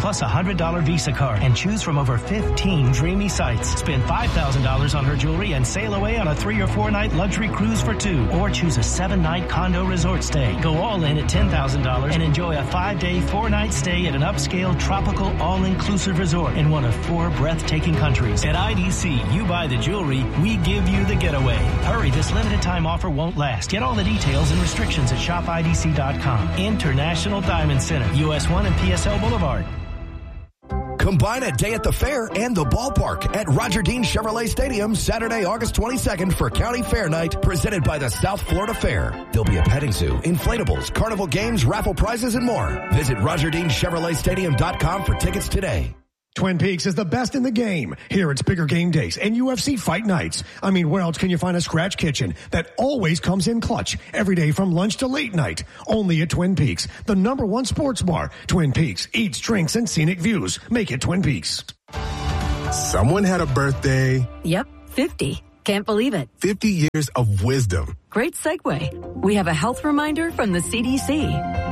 plus a one hundred dollars Visa card, and choose from over fifteen dreamy sites. Spend five thousand dollars on her jewelry and sail away on a three or four night luxury cruise for two. Or choose a seven night condo resort stay. Go all in at ten thousand dollars and enjoy a five day, four night stay at an upscale, tropical, all-inclusive resort in one of four breathtaking countries. At I D C, you buy the jewelry, we give you the getaway. Hurry, this limited time offer won't last. Get all the details and restrictions at shop I D C dot com. International Diamond Center, U S one and P S L Boulevard. Combine a day at the fair and the ballpark at Roger Dean Chevrolet Stadium Saturday, August twenty-second for County Fair Night, presented by the South Florida Fair. There'll be a petting zoo, inflatables, carnival games, raffle prizes, and more. Visit Roger Dean Chevrolet Stadium dot com for tickets today. Twin Peaks is the best in the game. Here it's bigger game days and U F C fight nights. I mean, where else can you find a scratch kitchen that always comes in clutch every day from lunch to late night? Only at Twin Peaks, the number one sports bar. Twin Peaks eats, drinks, and scenic views. Make it Twin Peaks. Someone had a birthday. Yep, fifty. Can't believe it. fifty years of wisdom. Great segue. We have a health reminder from the C D C.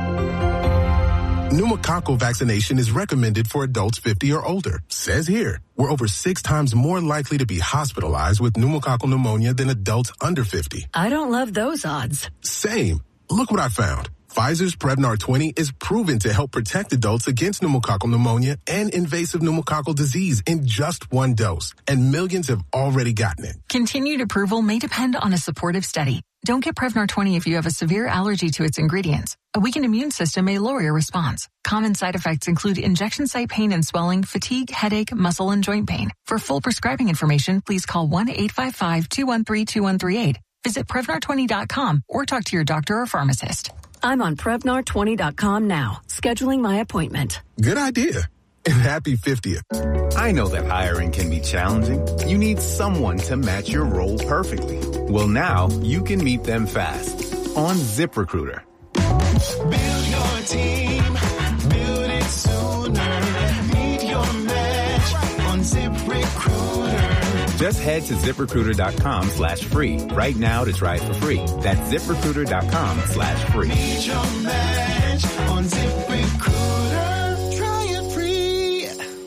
Pneumococcal vaccination is recommended for adults fifty or older. Says here, we're over six times more likely to be hospitalized with pneumococcal pneumonia than adults under fifty. I don't love those odds. Same. Look what I found. Pfizer's Prevnar twenty is proven to help protect adults against pneumococcal pneumonia and invasive pneumococcal disease in just one dose, and millions have already gotten it. Continued approval may depend on a supportive study. Don't get Prevnar twenty if you have a severe allergy to its ingredients. A weakened immune system may lower your response. Common side effects include injection site pain and swelling, fatigue, headache, muscle, and joint pain. For full prescribing information, please call one eight five five, two one three, two one three eight. Visit Prevnar twenty dot com or talk to your doctor or pharmacist. I'm on Prevnar twenty dot com now, scheduling my appointment. Good idea. And happy fiftieth. I know that hiring can be challenging. You need someone to match your role perfectly. Well, now you can meet them fast on ZipRecruiter. Build your team, build it sooner. Meet your match on ZipRecruiter. Just head to ZipRecruiter.com slash free right now to try it for free. That's ZipRecruiter.com slash free. Meet your match on ZipRecruiter. Try it free.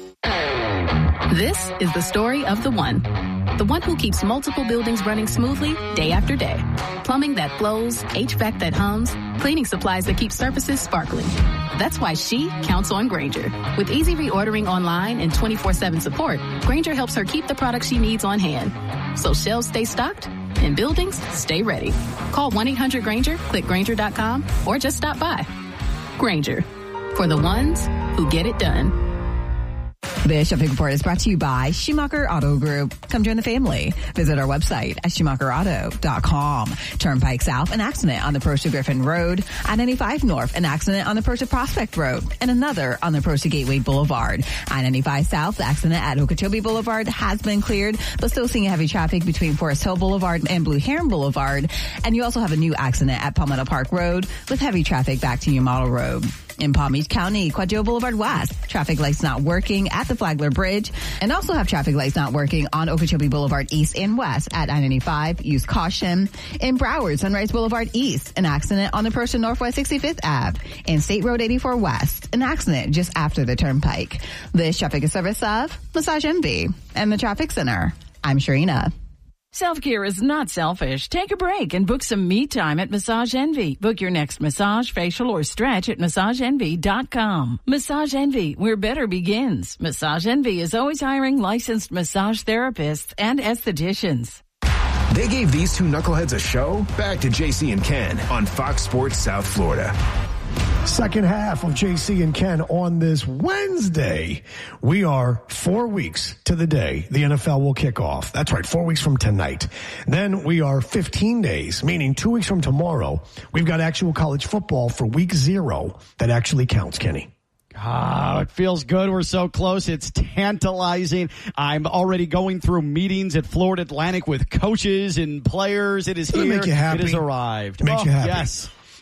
This is the story of the one. The one who keeps multiple buildings running smoothly day after day. Plumbing that flows, H V A C that hums, cleaning supplies that keep surfaces sparkling. That's why she counts on Grainger. With easy reordering online and twenty-four seven support, Grainger helps her keep the products she needs on hand. So shelves stay stocked and buildings stay ready. Call one eight hundred Grainger, click Grainger dot com, or just stop by. Grainger, for the ones who get it done. This shopping report is brought to you by Schumacher Auto Group. Come join the family. Visit our website at Schumacher Auto dot com. Turnpike South, an accident on the approach to Griffin Road. I ninety-five North, an accident on the approach to Prospect Road. And another on the approach to Gateway Boulevard. I ninety-five South, the accident at Okeechobee Boulevard has been cleared, but still seeing heavy traffic between Forest Hill Boulevard and Blue Heron Boulevard. And you also have a new accident at Palmetto Park Road with heavy traffic back to New Model Road. In Palm Beach County, Quadro Boulevard West, traffic lights not working at the Flagler Bridge, and also have traffic lights not working on Okeechobee Boulevard East and West at I ninety-five. Use caution. In Broward, Sunrise Boulevard East, an accident on the approach to Northwest sixty-fifth Avenue. In State Road eighty-four West, an accident just after the turnpike. This traffic is service of Massage Envy and the Traffic Center. I'm Sharina. Self-care is not selfish. Take a break and book some me time at Massage Envy. Book your next massage, facial, or stretch at massage envy dot com. Massage Envy, where better begins. Massage Envy is always hiring licensed massage therapists and estheticians. They gave these two knuckleheads a show. Back to J C and Ken on Fox Sports South Florida. Second half of J C and Ken on this Wednesday. We are four weeks to the day the N F L will kick off. That's right, four weeks from tonight. Then we are fifteen days, meaning two weeks from tomorrow. We've got actual college football for week zero that actually counts, Kenny. Ah, it feels good. We're so close. It's tantalizing. I'm already going through meetings at Florida Atlantic with coaches and players. It is Does here. It make you happy? It has arrived. Makes oh, you happy. Yes.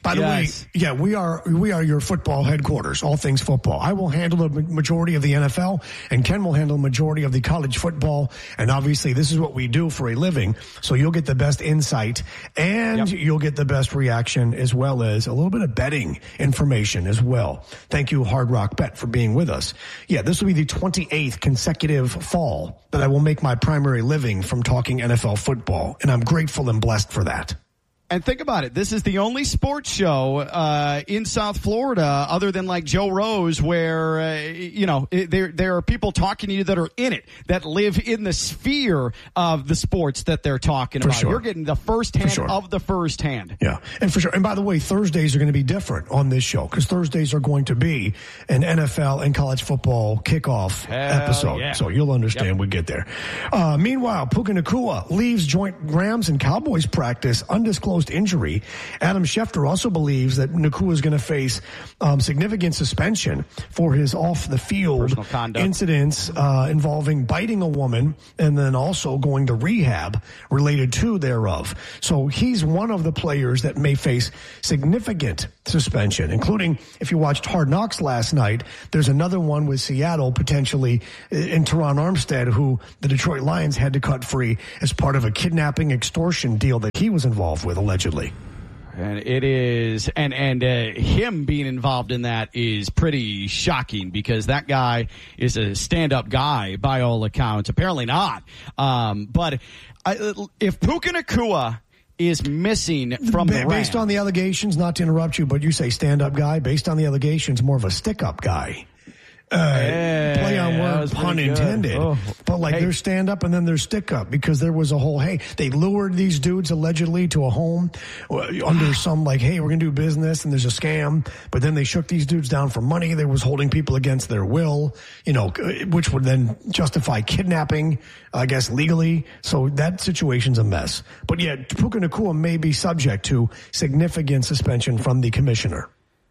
By the Yes. way, yeah, we are we are your football headquarters, all things football. I will handle the majority of the N F L, and Ken will handle the majority of the college football. And obviously, this is what we do for a living, so you'll get the best insight, and yep. you'll get the best reaction, as well as a little bit of betting information as well. Thank you, Hard Rock Bet, for being with us. Yeah, this will be the twenty-eighth consecutive fall that I will make my primary living from talking N F L football, and I'm grateful and blessed for that. And think about it. This is the only sports show uh, in South Florida, other than like Joe Rose, where uh, you know it, there there are people talking to you that are in it, that live in the sphere of the sports that they're talking For about. sure. You're getting the first hand sure. of the first hand. Yeah, and for sure. And by the way, Thursdays are going to be different on this show, because Thursdays are going to be an N F L and college football kickoff Hell episode. yeah. So you'll understand Yep. we get there. Uh, meanwhile, Puka Nacua leaves joint Rams and Cowboys practice, undisclosed injury. Adam Schefter also believes that Nacua is going to face um, significant suspension for his off-the-field incidents uh, involving biting a woman and then also going to rehab related to thereof. So he's one of the players that may face significant suspension, including, if you watched Hard Knocks last night, there's another one with Seattle potentially in Teron Armstead, who the Detroit Lions had to cut free as part of a kidnapping extortion deal that he was involved with, allegedly. And it is, and and uh, him being involved in that is pretty shocking, because that guy is a stand-up guy by all accounts. Apparently not. Um, but I, if Puka Nacua is missing from ba- the based Rams, on the allegations, not to interrupt you, but you say stand-up guy. Based on the allegations, more of a stick-up guy. Uh, Hey, play on that word, was pun pretty good. intended. Oh. But like Hey. there's stand up and then there's stick up, because there was a whole, hey, they lured these dudes allegedly to a home uh, under some like, hey, we're going to do business, and there's a scam. But then they shook these dudes down for money. They was holding people against their will, you know, which would then justify kidnapping, I guess, legally. So that situation's a mess. But yeah, Puka Nacua may be subject to significant suspension from the commissioner.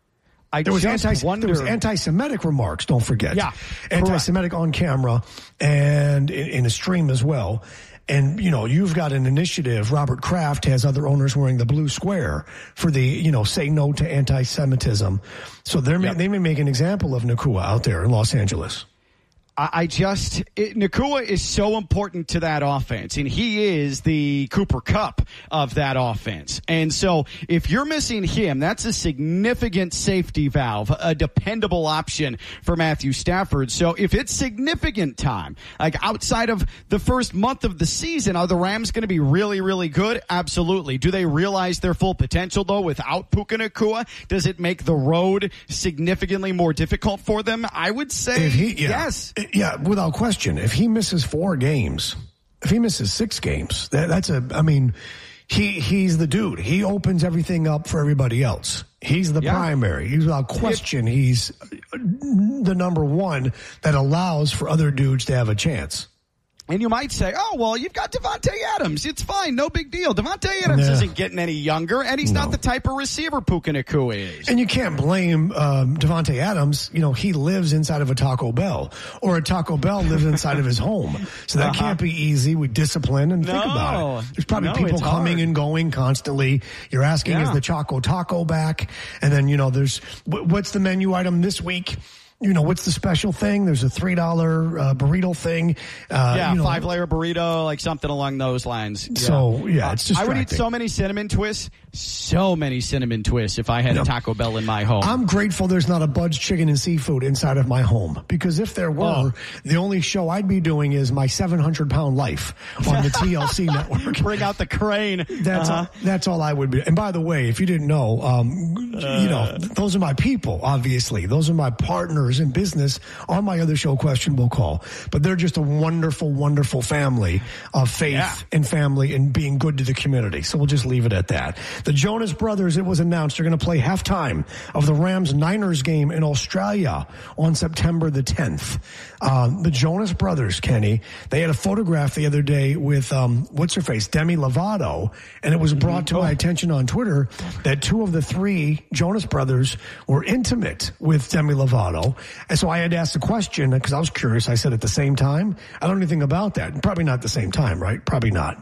I There was, just anti, wonder. there was anti-Semitic remarks, don't forget. Yeah, Anti-Semitic on camera and in, in a stream as well. And, you know, you've got an initiative. Robert Kraft has other owners wearing the blue square for the, you know, say no to anti-Semitism. So they're, Yep. they may make an example of Nacua out there in Los Angeles. I just, it, Nacua is so important to that offense, and he is the Cooper Kupp of that offense. And so if you're missing him, that's a significant safety valve, a dependable option for Matthew Stafford. So if it's significant time, like outside of the first month of the season, are the Rams going to be really, really good? Absolutely. Do they realize their full potential, though, without Puka Nacua? Does it make the road significantly more difficult for them? I would say If he, yeah. yes. Yeah, without question. If he misses four games, if he misses six games, that, that's a, I mean, he he's the dude. He opens everything up for everybody else. He's the Yeah. primary. He's without question, he's the number one that allows for other dudes to have a chance. And you might say, oh, well, you've got Devontae Adams. It's fine. No big deal. Devontae Adams Nah. isn't getting any younger, and he's No. not the type of receiver Puka Nacua is. And you can't blame um, Devontae Adams. You know, he lives inside of a Taco Bell, or a Taco Bell lives inside of his home. So that Uh-huh. can't be easy with discipline. And think No. about it. There's probably No, people it's coming hard. and going constantly. You're asking, Yeah. is the Choco Taco back? And then, you know, there's, wh- what's the menu item this week? You know, what's the special thing? There's a three dollar uh, burrito thing. Uh, yeah, you know, five layer burrito, like something along those lines. Yeah. So, yeah, it's I would eat distracting. so many cinnamon twists, so many cinnamon twists if I had No. a Taco Bell in my home. I'm grateful there's not a Bud's Chicken and Seafood inside of my home, because if there were, Oh. the only show I'd be doing is my seven hundred pound life on the T L C network. Bring out the crane. That's Uh-huh. all, that's all I would be. And by the way, if you didn't know, um, you know, those are my people. Obviously, those are my partners in business on my other show, Questionable Call. But they're just a wonderful, wonderful family of faith Yeah. and family and being good to the community. So we'll just leave it at that. The Jonas Brothers, it was announced, they're going to play halftime of the Rams-Niners game in Australia on September the tenth. Um, the Jonas Brothers, Kenny, they had a photograph the other day with, um, what's her face, Demi Lovato, and it was brought to my attention on Twitter that two of the three Jonas Brothers were intimate with Demi Lovato. And so I had to ask the question, because I was curious. I said, at the same time? I don't know anything about that. Probably not at the same time, right? Probably not.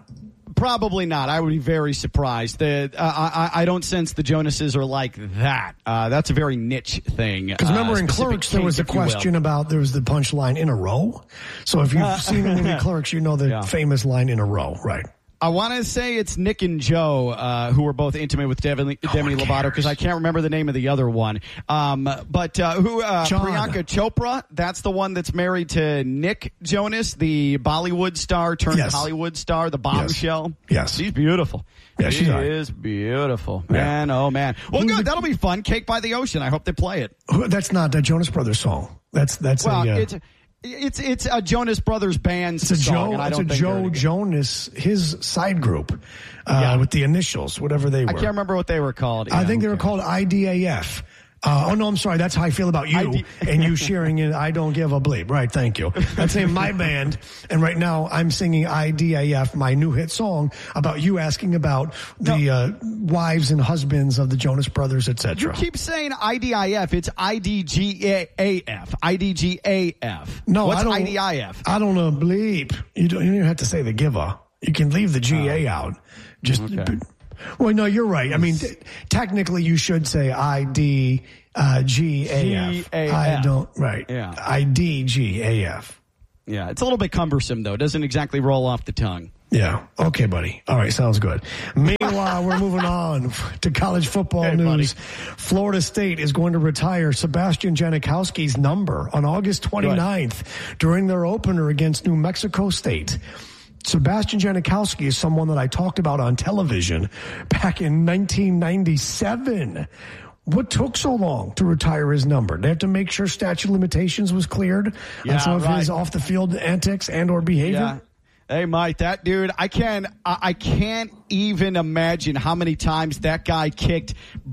Probably not. I would be very surprised. The, uh, I, I don't sense the Jonases are like that. Uh, that's a very niche thing. Because remember uh, in Clerks, there was a question about, there was the punchline in a row. So if you've uh, seen the movie Clerks, you know the yeah. famous line in a row, right? I want to say it's Nick and Joe, uh, who were both intimate with Demi, no Demi Lovato, because I can't remember the name of the other one. Um, but uh, who? Uh, Priyanka Chopra, that's the one that's married to Nick Jonas, the Bollywood star turned yes. Hollywood star, the bombshell. Yes. yes. She's beautiful. Yeah, she she's right. is beautiful. Yeah. Man, oh, man. Well, good. That'll be fun. Cake by the Ocean. I hope they play it. That's not a Jonas Brothers song. That's, that's well, a... Uh, it's, It's it's a Jonas Brothers band it's a song. Joe, and I it's don't a Joe Jonas, his side group, uh, yeah. with the initials, whatever they were. I can't remember what they were called. I yeah, think they okay. were called I D A F. Uh, oh, no, I'm sorry. That's how I feel about you I D- and you sharing it. I don't give a bleep. Right, thank you. That's in my band. And right now I'm singing I D A F, my new hit song, about you asking about the no. uh, wives and husbands of the Jonas Brothers, et cetera. You keep saying I D I F. It's I D G A F. I D G A F. No, What's I don't, I D I F? I don't know, bleep. You don't, you don't even have to say the giver. You can leave the G A oh. out. Just... Okay. Well, no, you're right. I mean, th- technically, you should say I D G A F. I don't, right. Yeah. I D G A F. Yeah, it's a little bit cumbersome, though. It doesn't exactly roll off the tongue. Yeah. Okay, buddy. All right, sounds good. Meanwhile, we're moving on to college football hey, news. Buddy. Florida State is going to retire Sebastian Janikowski's number on August twenty-ninth during their opener against New Mexico State. Sebastian Janikowski is someone that I talked about on television back in nineteen ninety-seven. What took so long to retire his number? They have to make sure statute of limitations was cleared yeah, on some of right. his off-the-field antics and or behavior? Yeah. Hey, Mike, that dude, I can't, I can't even imagine how many times that guy kicked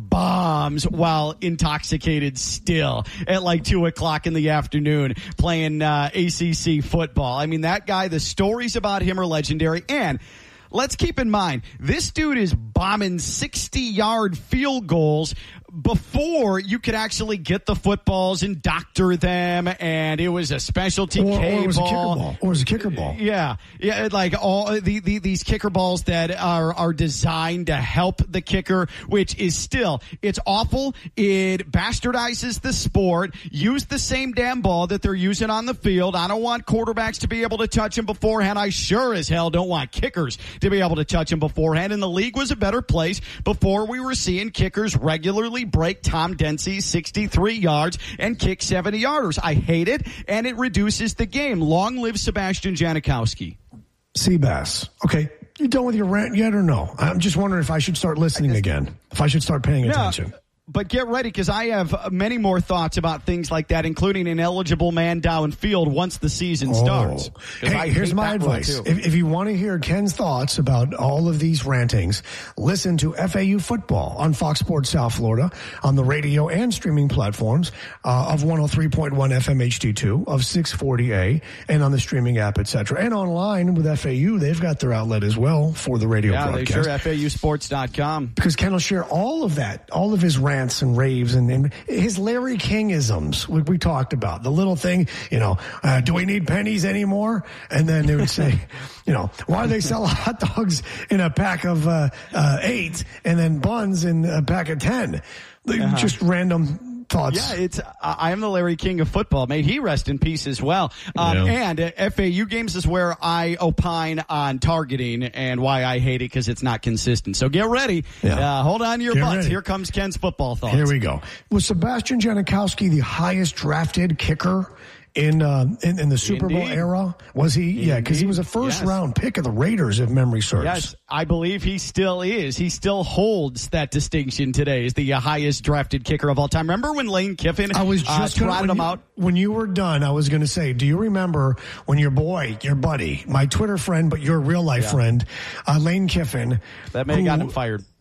bombs while intoxicated still at like two o'clock in the afternoon playing uh, A C C football. I mean, that guy, the stories about him are legendary. And let's keep in mind, this dude is bombing sixty-yard field goals before you could actually get the footballs and doctor them, and it was a specialty or, K or it was ball. a kicker ball. Or it was a kicker ball. Yeah, yeah, like all the, the these kicker balls that are are designed to help the kicker, which is still it's awful. It bastardizes the sport. Use the same damn ball that they're using on the field. I don't want quarterbacks to be able to touch them beforehand. I sure as hell don't want kickers to be able to touch them beforehand. And the league was a better place before we were seeing kickers regularly break Tom Dempsey's sixty-three yards and kick seventy-yarders. I hate it, and it reduces the game. Long live Sebastian Janikowski. Seabass. Okay, you done with your rant yet or no? I'm just wondering if I should start listening guess, again, if I should start paying yeah. attention. But get ready, because I have many more thoughts about things like that, including an eligible man downfield once the season oh. starts. Hey, I here's my advice. If, if you want to hear Ken's thoughts about all of these rantings, listen to F A U Football on Fox Sports South Florida, on the radio and streaming platforms uh, of one oh three point one F M H D two, of six forty A, and on the streaming app, et cetera. And online with F A U, they've got their outlet as well for the radio yeah, broadcast. Yeah, they sure, F A U sports dot com. Because Ken will share all of that, all of his rants and raves and, and his Larry King-isms, we, we talked about. The little thing, you know, uh, do we need pennies anymore? And then they would say, you know, why do they sell hot dogs in a pack of uh, uh, eight and then buns in a pack of ten? Uh-huh. Just random thoughts. Yeah, it's I am the Larry King of football. May he rest in peace as well. Um, yeah. And uh, F A U games is where I opine on targeting and why I hate it, because it's not consistent. So get ready. Yeah. Uh, hold on to your get butts. Ready. Here comes Ken's football thoughts. Here we go. Was Sebastian Janikowski the highest drafted kicker in uh, in, in the Super Indeed. Bowl era? Was he? Indeed. Yeah, because he was a first yes. round pick of the Raiders, if memory serves. Yes, I believe he still is. He still holds that distinction today as the uh, highest drafted kicker of all time. Remember when Lane Kiffin I was just uh, trotted him you, out? When you were done, I was going to say, do you remember when your boy, your buddy, my Twitter friend, but your real life yeah. friend, uh, Lane Kiffin, that may have gotten him fired.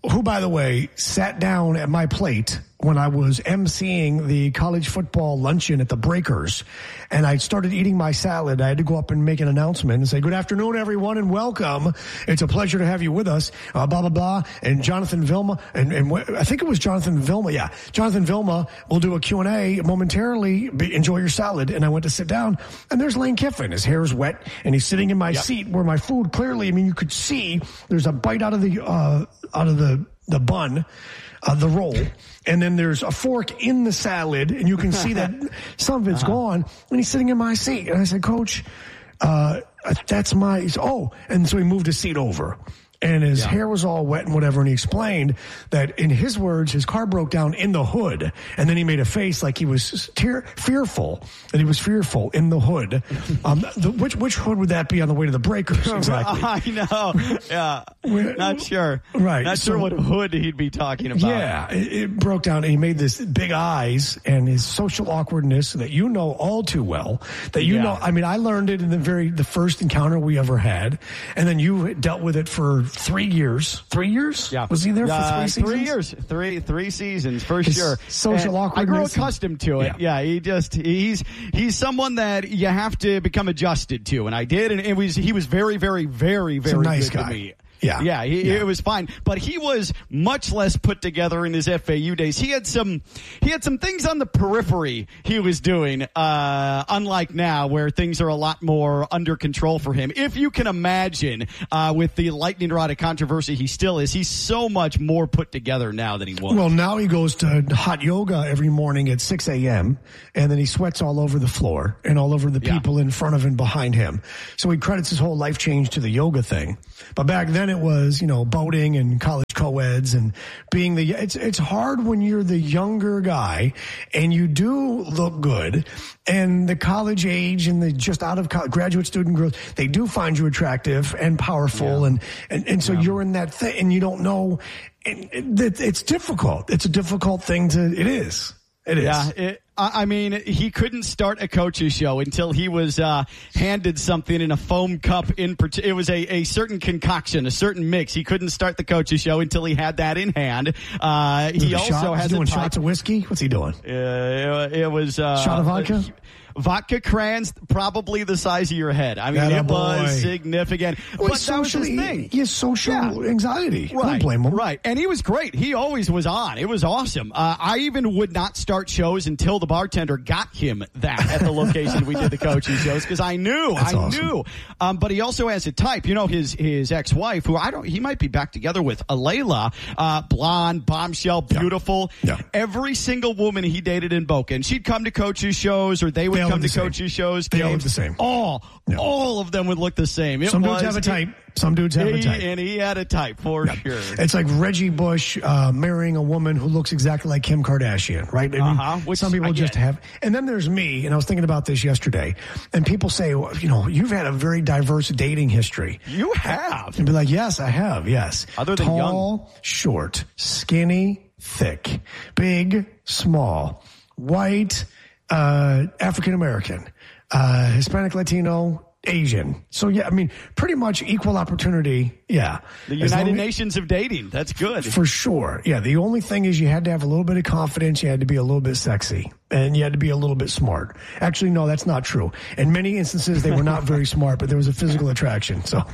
who, by the way, sat down at my plate when I was emceeing the college football luncheon at the Breakers, and I started eating my salad. I had to go up and make an announcement and say, good afternoon, everyone, and welcome. It's a pleasure to have you with us, uh, blah, blah, blah. And Jonathan Vilma, and, and I think it was Jonathan Vilma, yeah. Jonathan Vilma will do a Q and A momentarily. Be, enjoy your salad. And I went to sit down, and there's Lane Kiffin. His hair is wet, and he's sitting in my yep. seat where my food clearly, I mean, you could see there's a bite out of the, uh, out of the, the bun. Uh, the roll, and then there's a fork in the salad, and you can see that some of it's uh-huh. gone, and he's sitting in my seat. And I said, Coach, uh, that's my, he said, oh, and so he moved his seat over. And his yeah. hair was all wet and whatever, and he explained that, in his words, his car broke down in the hood, and then he made a face like he was tear- fearful, that he was fearful in the hood. Um, the, which which hood would that be on the way to the Breakers? Exactly. I know. Yeah. Not sure. Right. Not so, sure what hood he'd be talking about. Yeah. It, it broke down, and he made this big eyes and his social awkwardness that you know all too well. That you yeah. know. I mean, I learned it in the very the first encounter we ever had, and then you dealt with it for three years. Three years? Yeah. Was he there for uh, three seasons? Three years. Three three seasons for His sure. Social and awkwardness. I grew accustomed to it. Yeah. yeah. He just he's he's someone that you have to become adjusted to, and I did, and it was he was very very very very nice good guy. to me. Yeah. Yeah, he, yeah, it was fine. But he was much less put together in his F A U days. He had some he had some things on the periphery he was doing, uh, unlike now where things are a lot more under control for him. If you can imagine, uh, with the lightning rod of controversy he still is, he's so much more put together now than he was. Well, now he goes to hot yoga every morning at six a.m., and then he sweats all over the floor and all over the people yeah. in front of and behind him. So he credits his whole life change to the yoga thing. But back then it was, you know, boating and college co-eds and being the, it's, it's hard when you're the younger guy and you do look good, and the college age and the just out of college, graduate student girls, they do find you attractive and powerful. Yeah. And, and, and so yeah. you're in that thing and you don't know, it, it, it's difficult. It's a difficult thing to, it is. It is. Yeah. It, I mean, he couldn't start a coach's show until he was uh, handed something in a foam cup. In it was a, a certain concoction, a certain mix. He couldn't start the coach's show until he had that in hand. Uh, he also shot? has Is he doing a type. shots of whiskey. What's he doing? Uh, it, it was uh, shot of vodka. Uh, Vodka crayons, probably the size of your head. I mean, Atta it boy. was significant. Well, but that was his thing. He has social yeah. anxiety. Right. Don't blame him. Right. And he was great. He always was on. It was awesome. Uh, I even would not start shows until the bartender got him that at the location we did the coaching shows, because I knew. That's I awesome. knew. Um, but he also has a type. You know, his his ex-wife, who I don't, he might be back together with, Alayla, uh, blonde, bombshell, beautiful. Yeah. Yeah. Every single woman he dated in Boca, and she'd come to coaches shows, or they would they come to the coaches shows. They all look the same. All, yeah. all of them would look the same. It Some was, dudes have a type. Some dudes have he, a type. And he had a type, for yeah. sure. It's like Reggie Bush uh, marrying a woman who looks exactly like Kim Kardashian, right? I mean, uh-huh. Which some people I just get. have. And then there's me, and I was thinking about this yesterday, and people say, well, you know, you've had a very diverse dating history. You have. And be like, yes, I have, yes. Other than Tall, young. short, skinny, thick, big, small, white, uh, African-American, uh, Hispanic, Latino, Asian. So, yeah, I mean, pretty much equal opportunity. Yeah. The United Nations of dating. That's good. For sure. Yeah. The only thing is you had to have a little bit of confidence. You had to be a little bit sexy, and you had to be a little bit smart. Actually, no, that's not true. In many instances, they were not very smart, but there was a physical attraction. So,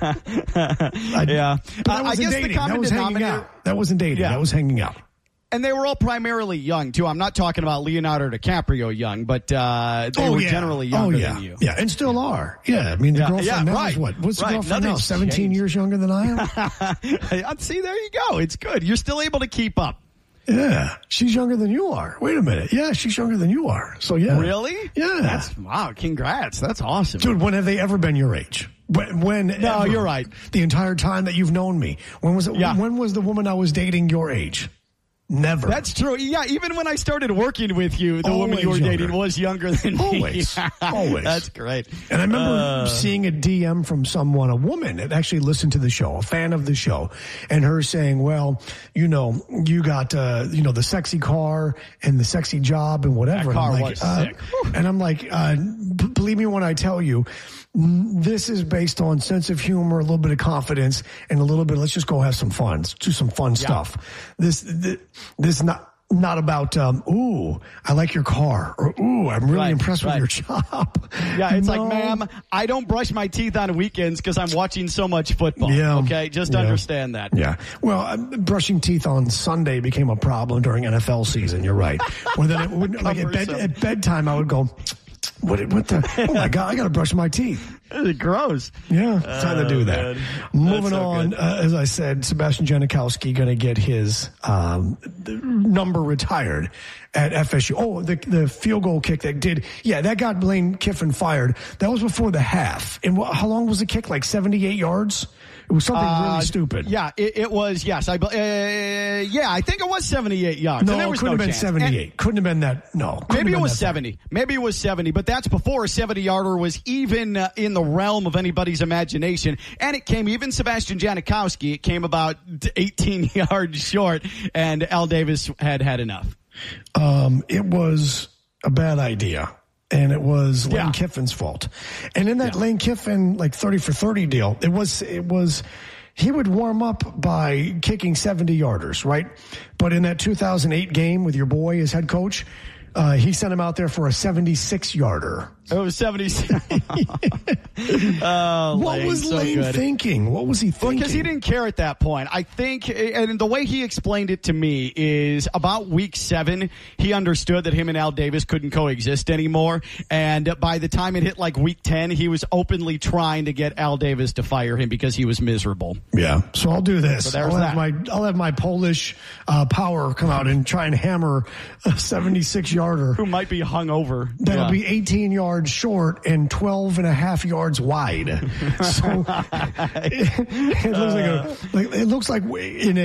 I, yeah. But that uh, wasn't I guess dating. the common That was hanging denominator. out. That wasn't dating. Yeah. That was hanging out. And they were all primarily young, too. I'm not talking about Leonardo DiCaprio young, but uh, they oh, were yeah. generally oh, younger yeah. than you. Yeah, and still are. Yeah, I mean, the Yeah, girlfriend yeah, now right. is what? What's the Right. girlfriend now? Nothing's seventeen changed. years younger than I am? See, there you go. It's good. You're still able to keep up. Yeah, she's younger than you are. Wait a minute. Yeah, she's younger than you are. So, yeah. Really? Yeah. That's, wow, congrats. That's awesome. Dude, when have they ever been your age? When? when no, ever? You're right. The entire time that you've known me. When was it? Yeah. When was the woman I was dating your age? Never. That's true. Yeah, even when I started working with you, the Always woman you were younger. dating was younger than me. Always. Always. That's great. And I remember Uh, seeing a D M from someone, a woman that actually listened to the show, a fan of the show, and her saying, well, you know, you got, uh, you know, the sexy car and the sexy job and whatever. That car and I'm like, was uh, sick. And I'm like, uh, p- believe me when I tell you, this is based on sense of humor, a little bit of confidence, and a little bit, let's just go have some fun. Let's do some fun yeah. stuff. This, this, this is not, not about, um, ooh, I like your car, or ooh, I'm really right, impressed right. with your job. Yeah, it's no. like, ma'am, I don't brush my teeth on weekends because I'm watching so much football. Yeah. Okay, just yeah. understand that. Yeah. Well, uh, brushing teeth on Sunday became a problem during N F L season. You're right. Or then it would, like at, bed, at bedtime, I would go, what, what the, oh my God, I got to brush my teeth. It's gross. Yeah, it's time oh, to do that. Man. Moving so on, uh, as I said, Sebastian Janikowski going to get his um, number retired at F S U. Oh, the the field goal kick that did, yeah, that got Lane Kiffin fired. That was before the half. And what, how long was the kick? Like seventy-eight yards? It was something uh, really stupid. Yeah, it, it was. Yes, I. Uh, yeah, I think it was seventy-eight yards. No, and there it was couldn't no have been chance. seventy-eight. And couldn't have been that. No, maybe it was that seventy. far. Maybe it was seventy, but that's before a seventy-yarder was even uh, in the realm of anybody's imagination. And it came even Sebastian Janikowski. It came about eighteen yards short, and Al Davis had had enough. Um, it was a bad idea. And it was Lane yeah. Kiffin's fault. And in that yeah. Lane Kiffin, like thirty for thirty deal, it was, it was, he would warm up by kicking seventy yarders, right? But in that two thousand eight game with your boy as head coach, uh, he sent him out there for a seventy-six yarder. It was seventy-six. oh, what Lane, was so Lane good. thinking? What was he thinking? Because he didn't care at that point. I think, and the way he explained it to me is about week seven, he understood that him and Al Davis couldn't coexist anymore. And by the time it hit like week ten, he was openly trying to get Al Davis to fire him because he was miserable. Yeah. So I'll do this. So I'll have that. my I'll have my Polish uh, power come out and try and hammer a seventy-six yarder. Who might be hung over. That'll yeah. be eighteen yards short and twelve and a half yards wide. So it, it looks like a like it looks like in a